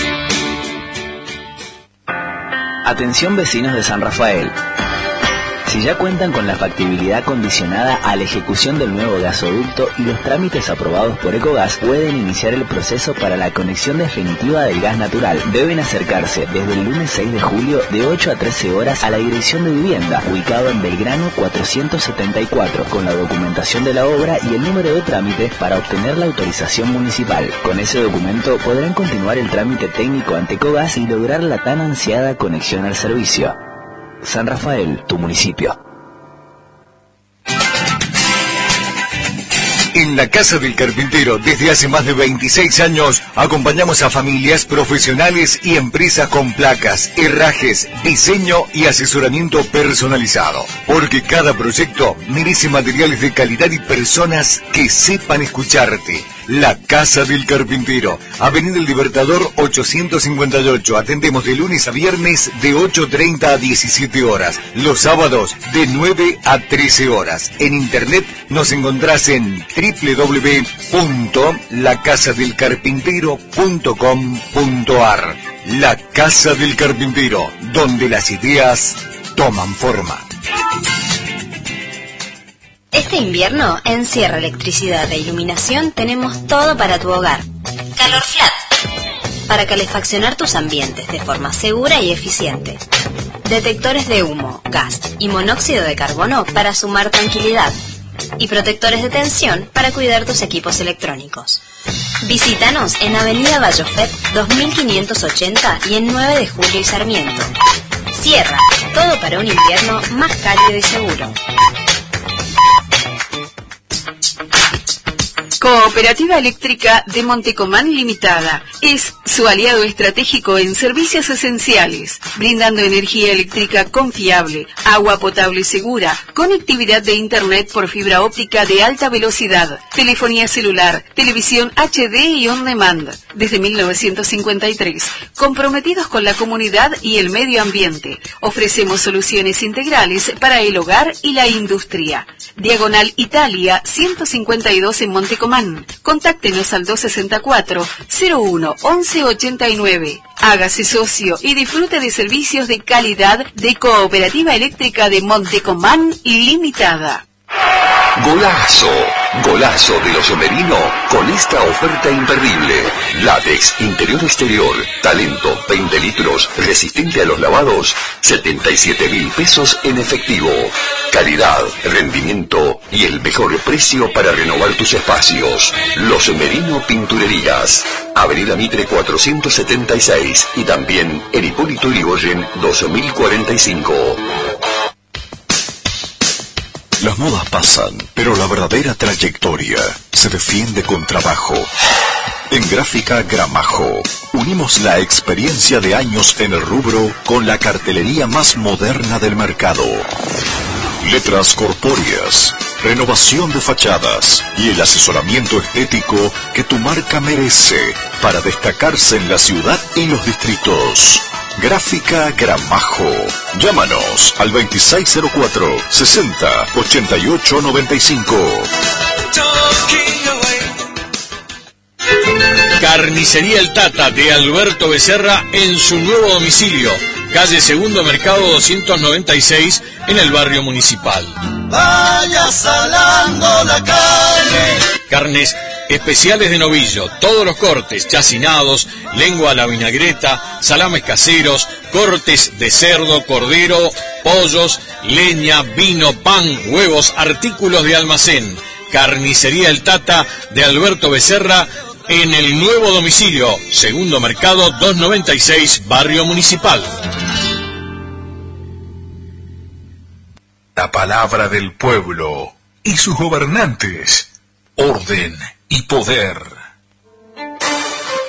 S7: Atención vecinos de San Rafael. Si ya cuentan con la factibilidad condicionada a la ejecución del nuevo gasoducto y los trámites aprobados por Ecogas, pueden iniciar el proceso para la conexión definitiva del gas natural. Deben acercarse desde el lunes seis de julio de ocho a trece horas a la Dirección de Vivienda, ubicado en Belgrano cuatrocientos setenta y cuatro, con la documentación de la obra y el número de trámite para obtener la autorización municipal. Con ese documento podrán continuar el trámite técnico ante Ecogas y lograr la tan ansiada conexión al servicio. San Rafael, tu municipio.
S9: En la Casa del Carpintero, desde hace más de veintiséis años, acompañamos a familias, profesionales y empresas con placas, herrajes, diseño y asesoramiento personalizado. Porque cada proyecto merece materiales de calidad y personas que sepan escucharte. La Casa del Carpintero, Avenida El Libertador ochocientos cincuenta y ocho. Atendemos de lunes a viernes de ocho treinta a diecisiete horas. Los sábados de nueve a trece horas. En internet nos encontrás en doble u doble u doble u punto la casa del carpintero punto com punto a r. La Casa del Carpintero, donde las ideas toman forma.
S6: Este invierno, en Sierra Electricidad e Iluminación tenemos todo para tu hogar. Calor Flat, para calefaccionar tus ambientes de forma segura y eficiente. Detectores de humo, gas y monóxido de carbono para sumar tranquilidad. Y protectores de tensión para cuidar tus equipos electrónicos. Visítanos en Avenida Vallofet dos mil quinientos ochenta y en nueve de julio y Sarmiento. Sierra, todo para un invierno más cálido y seguro.
S8: Cooperativa Eléctrica de Montecomán Limitada es su aliado estratégico en servicios esenciales, brindando energía eléctrica confiable, agua potable segura, conectividad de internet por fibra óptica de alta velocidad, telefonía celular, televisión H D y on demand. Desde mil novecientos cincuenta y tres, comprometidos con la comunidad y el medio ambiente, ofrecemos soluciones integrales para el hogar y la industria. Diagonal Italia ciento cincuenta y dos en Montecomán. Contáctenos al doscientos sesenta y cuatro cero uno once ochenta y nueve. Hágase socio y disfrute de servicios de calidad de Cooperativa Eléctrica de Montecomán Limitada.
S5: Golazo, golazo de los Somerino con esta oferta imperdible. Látex, interior exterior, talento, veinte litros, resistente a los lavados, setenta y siete mil pesos en efectivo. Calidad, rendimiento y el mejor precio para renovar tus espacios. Los Somerino Pinturerías, Avenida Mitre cuatrocientos setenta y seis y también en Hipólito Yrigoyen doce mil cuarenta y cinco.
S10: Las modas pasan, pero la verdadera trayectoria se defiende con trabajo. En Gráfica Gramajo, unimos la experiencia de años en el rubro con la cartelería más moderna del mercado. Letras corpóreas, renovación de fachadas y el asesoramiento estético que tu marca merece para destacarse en la ciudad y los distritos. Gráfica Gramajo. Llámanos al veintiséis cero cuatro, sesenta, ochenta y ocho noventa y cinco.
S20: Carnicería El Tata de Alberto Becerra en su nuevo domicilio, calle Segundo Mercado doscientos noventa y seis en el barrio Municipal.
S21: Vaya salando la carne.
S20: Carnes especiales de novillo, todos los cortes, chacinados, lengua a la vinagreta, salames caseros, cortes de cerdo, cordero, pollos, leña, vino, pan, huevos, artículos de almacén. Carnicería El Tata de Alberto Becerra en el nuevo domicilio, Segundo Mercado doscientos noventa y seis, barrio Municipal.
S10: La palabra del pueblo y sus gobernantes. Orden y poder.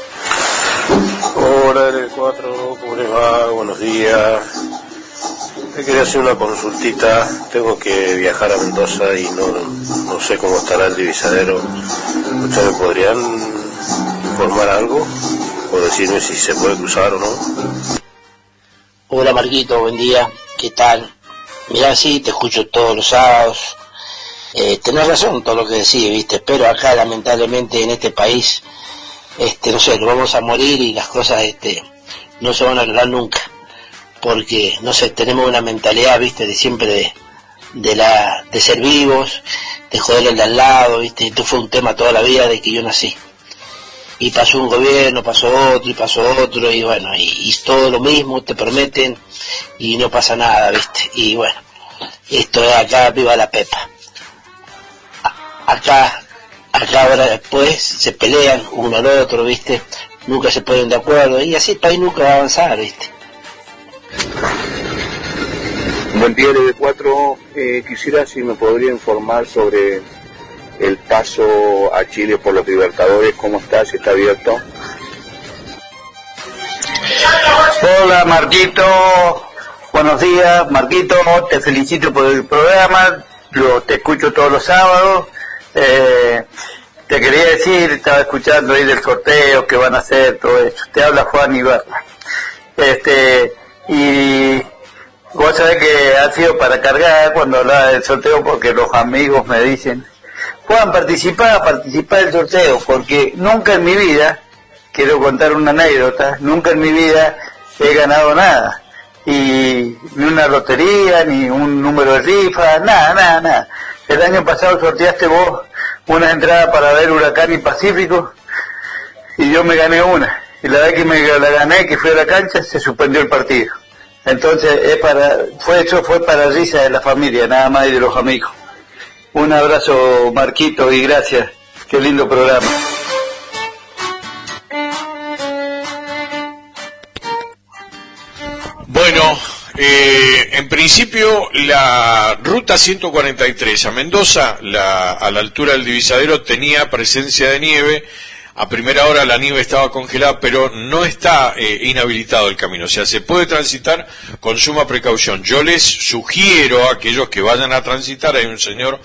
S11: Hola, L cuatro, ¿cómo les va? Buenos días.
S3: Te quería hacer una consultita. Tengo que viajar a Mendoza y no, no sé cómo estará el divisadero. ¿Ustedes me podrían informar algo? O decirme si se puede cruzar o no.
S22: Hola Marquito, buen día. ¿Qué tal? Mirá, sí, te escucho todos los sábados. Eh, tenés razón todo lo que decís, ¿viste? Pero acá lamentablemente en este país, este, no sé, nos vamos a morir y las cosas, este, no se van a arreglar nunca. Porque, no sé, tenemos una mentalidad, ¿viste? De siempre de, de la, de ser vivos, de joder al de al lado, ¿viste? Esto fue un tema toda la vida de que yo nací. Y pasó un gobierno, pasó otro, y pasó otro, y bueno, y, y todo lo mismo, te prometen, y no pasa nada, ¿viste? Y bueno, esto es acá, viva la Pepa. A, acá, acá ahora después se pelean uno al otro, ¿viste? Nunca se ponen de acuerdo, y así el país nunca va a avanzar, ¿viste?
S3: Buen día, L B cuatro. Eh, quisiera si me podría informar sobre el paso a Chile por los Libertadores, ¿cómo está? ¿Si está abierto?
S12: Hola Marquito, buenos días Marquito, te felicito por el programa, lo, te escucho todos los sábados. Eh, te quería decir, estaba escuchando ahí del sorteo que van a hacer, todo eso. Te habla Juan Ibarra. Este, y vos sabés que ha sido para cargar cuando hablaba del sorteo, porque los amigos me dicen, Juan, participá, participá del sorteo, porque nunca en mi vida, quiero contar una anécdota, nunca en mi vida he ganado nada, y ni una lotería, ni un número de rifa, nada, nada, nada. El año pasado sorteaste vos una entrada para ver Huracán y Pacífico, y yo me gané una, y la vez que me la gané, que fui a la cancha, se suspendió el partido. Entonces, es para, fue eso fue para risa de la familia, nada más, y de los amigos. Un abrazo, Marquito, y gracias. Qué lindo programa.
S2: Bueno, eh, en principio la ruta ciento cuarenta y tres a Mendoza, la, a la altura del divisadero, tenía presencia de nieve. A primera hora la nieve estaba congelada, pero no está eh, inhabilitado el camino. O sea, se puede transitar con suma precaución. Yo les sugiero a aquellos que vayan a transitar, hay un señor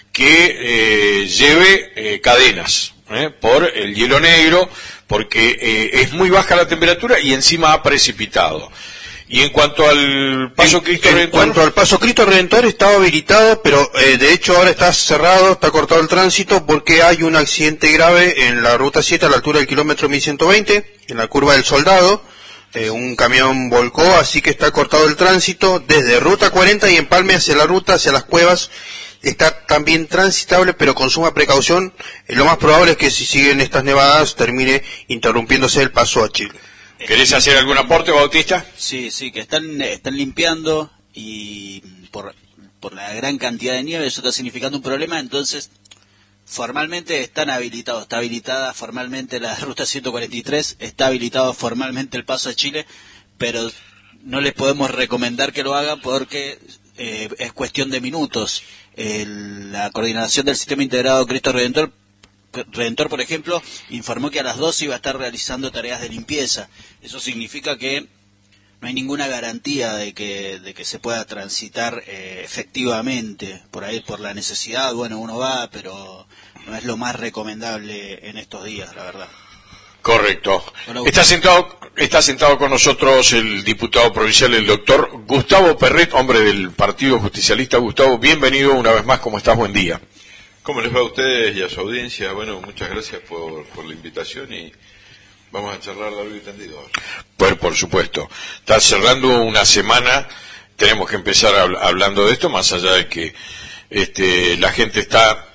S2: que eh, lleve eh, cadenas eh, por el hielo negro, porque eh, es muy baja la temperatura y encima ha precipitado. Y en cuanto al Paso Cristo Redentor...
S1: En cuanto al Paso Cristo Redentor, estaba habilitado, pero eh, de hecho ahora está cerrado, está cortado el tránsito porque hay un accidente grave en la Ruta siete a la altura del kilómetro mil ciento veinte, en la curva del Soldado. Eh, un camión volcó, así que está cortado el tránsito desde Ruta cuarenta y Empalme hacia la ruta, hacia las cuevas. Está también transitable, pero con suma precaución. Eh, lo más probable es que si siguen estas nevadas termine interrumpiéndose el paso a Chile.
S2: ¿Querés hacer algún aporte, Bautista?
S4: Sí, sí, que están están limpiando y por, por la gran cantidad de nieve eso está significando un problema, entonces formalmente están habilitados, está habilitada formalmente la ruta ciento cuarenta y tres, está habilitado formalmente el paso a Chile, pero no les podemos recomendar que lo hagan porque eh, es cuestión de minutos. El, la coordinación del Sistema Integrado Cristo Redentor Redentor, por ejemplo, informó que a las doce iba a estar realizando tareas de limpieza. Eso significa que no hay ninguna garantía de que de que se pueda transitar eh, efectivamente por ahí por la necesidad. Bueno, uno va, pero no es lo más recomendable en estos días, la verdad.
S2: Correcto. Está sentado, está sentado con nosotros el diputado provincial, el doctor Gustavo Perret, hombre del Partido Justicialista. Gustavo, bienvenido una vez más. ¿Cómo estás? Buen día.
S23: ¿Cómo les va a ustedes y a su audiencia? Bueno, muchas gracias por, por la invitación y vamos a charlar largo y tendido.
S2: Pues por supuesto. Está cerrando una semana, tenemos que empezar hab- hablando de esto, más allá de que este, la gente está,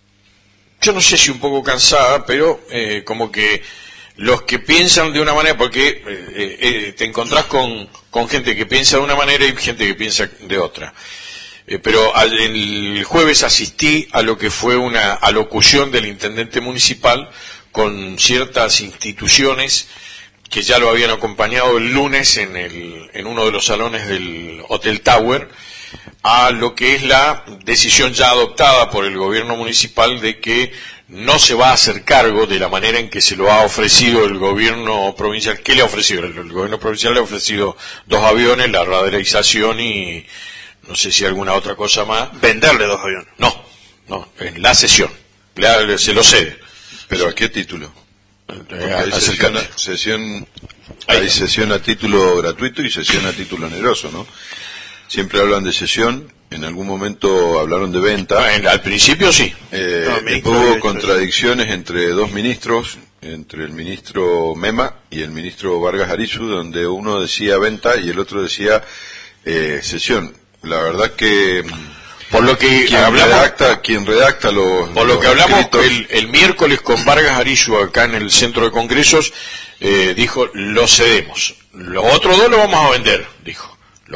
S2: yo no sé si un poco cansada, pero eh, como que los que piensan de una manera, porque eh, eh, te encontrás con, con gente que piensa de una manera y gente que piensa de otra. Eh, pero al, el jueves asistí a lo que fue una alocución del intendente municipal con ciertas instituciones que ya lo habían acompañado el lunes en, el, en uno de los salones del Hotel Tower, a lo que es la decisión ya adoptada por el gobierno municipal de que no se va a hacer cargo de la manera en que se lo ha ofrecido el gobierno provincial. ¿Qué le ha ofrecido? El, el gobierno provincial le ha ofrecido dos aviones, la radarización y no sé si alguna otra cosa más.
S1: Venderle dos aviones.
S2: No, no, en la cesión. Le, se lo cede.
S23: ¿Pero a qué título?
S2: Eh,
S23: hay sesión, a, sesión, hay sesión a título gratuito y sesión a título oneroso, ¿no? Siempre hablan de sesión, en algún momento hablaron de venta.
S2: En, al principio sí.
S23: Eh, no, hubo contradicciones entre dos ministros, entre el ministro Mema y el ministro Vargas Arizu, donde uno decía venta y el otro decía eh, sesión. La verdad que...
S2: Por lo que
S23: quien
S2: hablamos,
S23: redacta, quien redacta los,
S2: por lo
S23: los
S2: que hablamos el,
S23: escritos,
S2: el miércoles con Vargas Arizu acá en el centro de congresos, eh, dijo, lo cedemos. Los otros dos lo vamos a vender, dijo.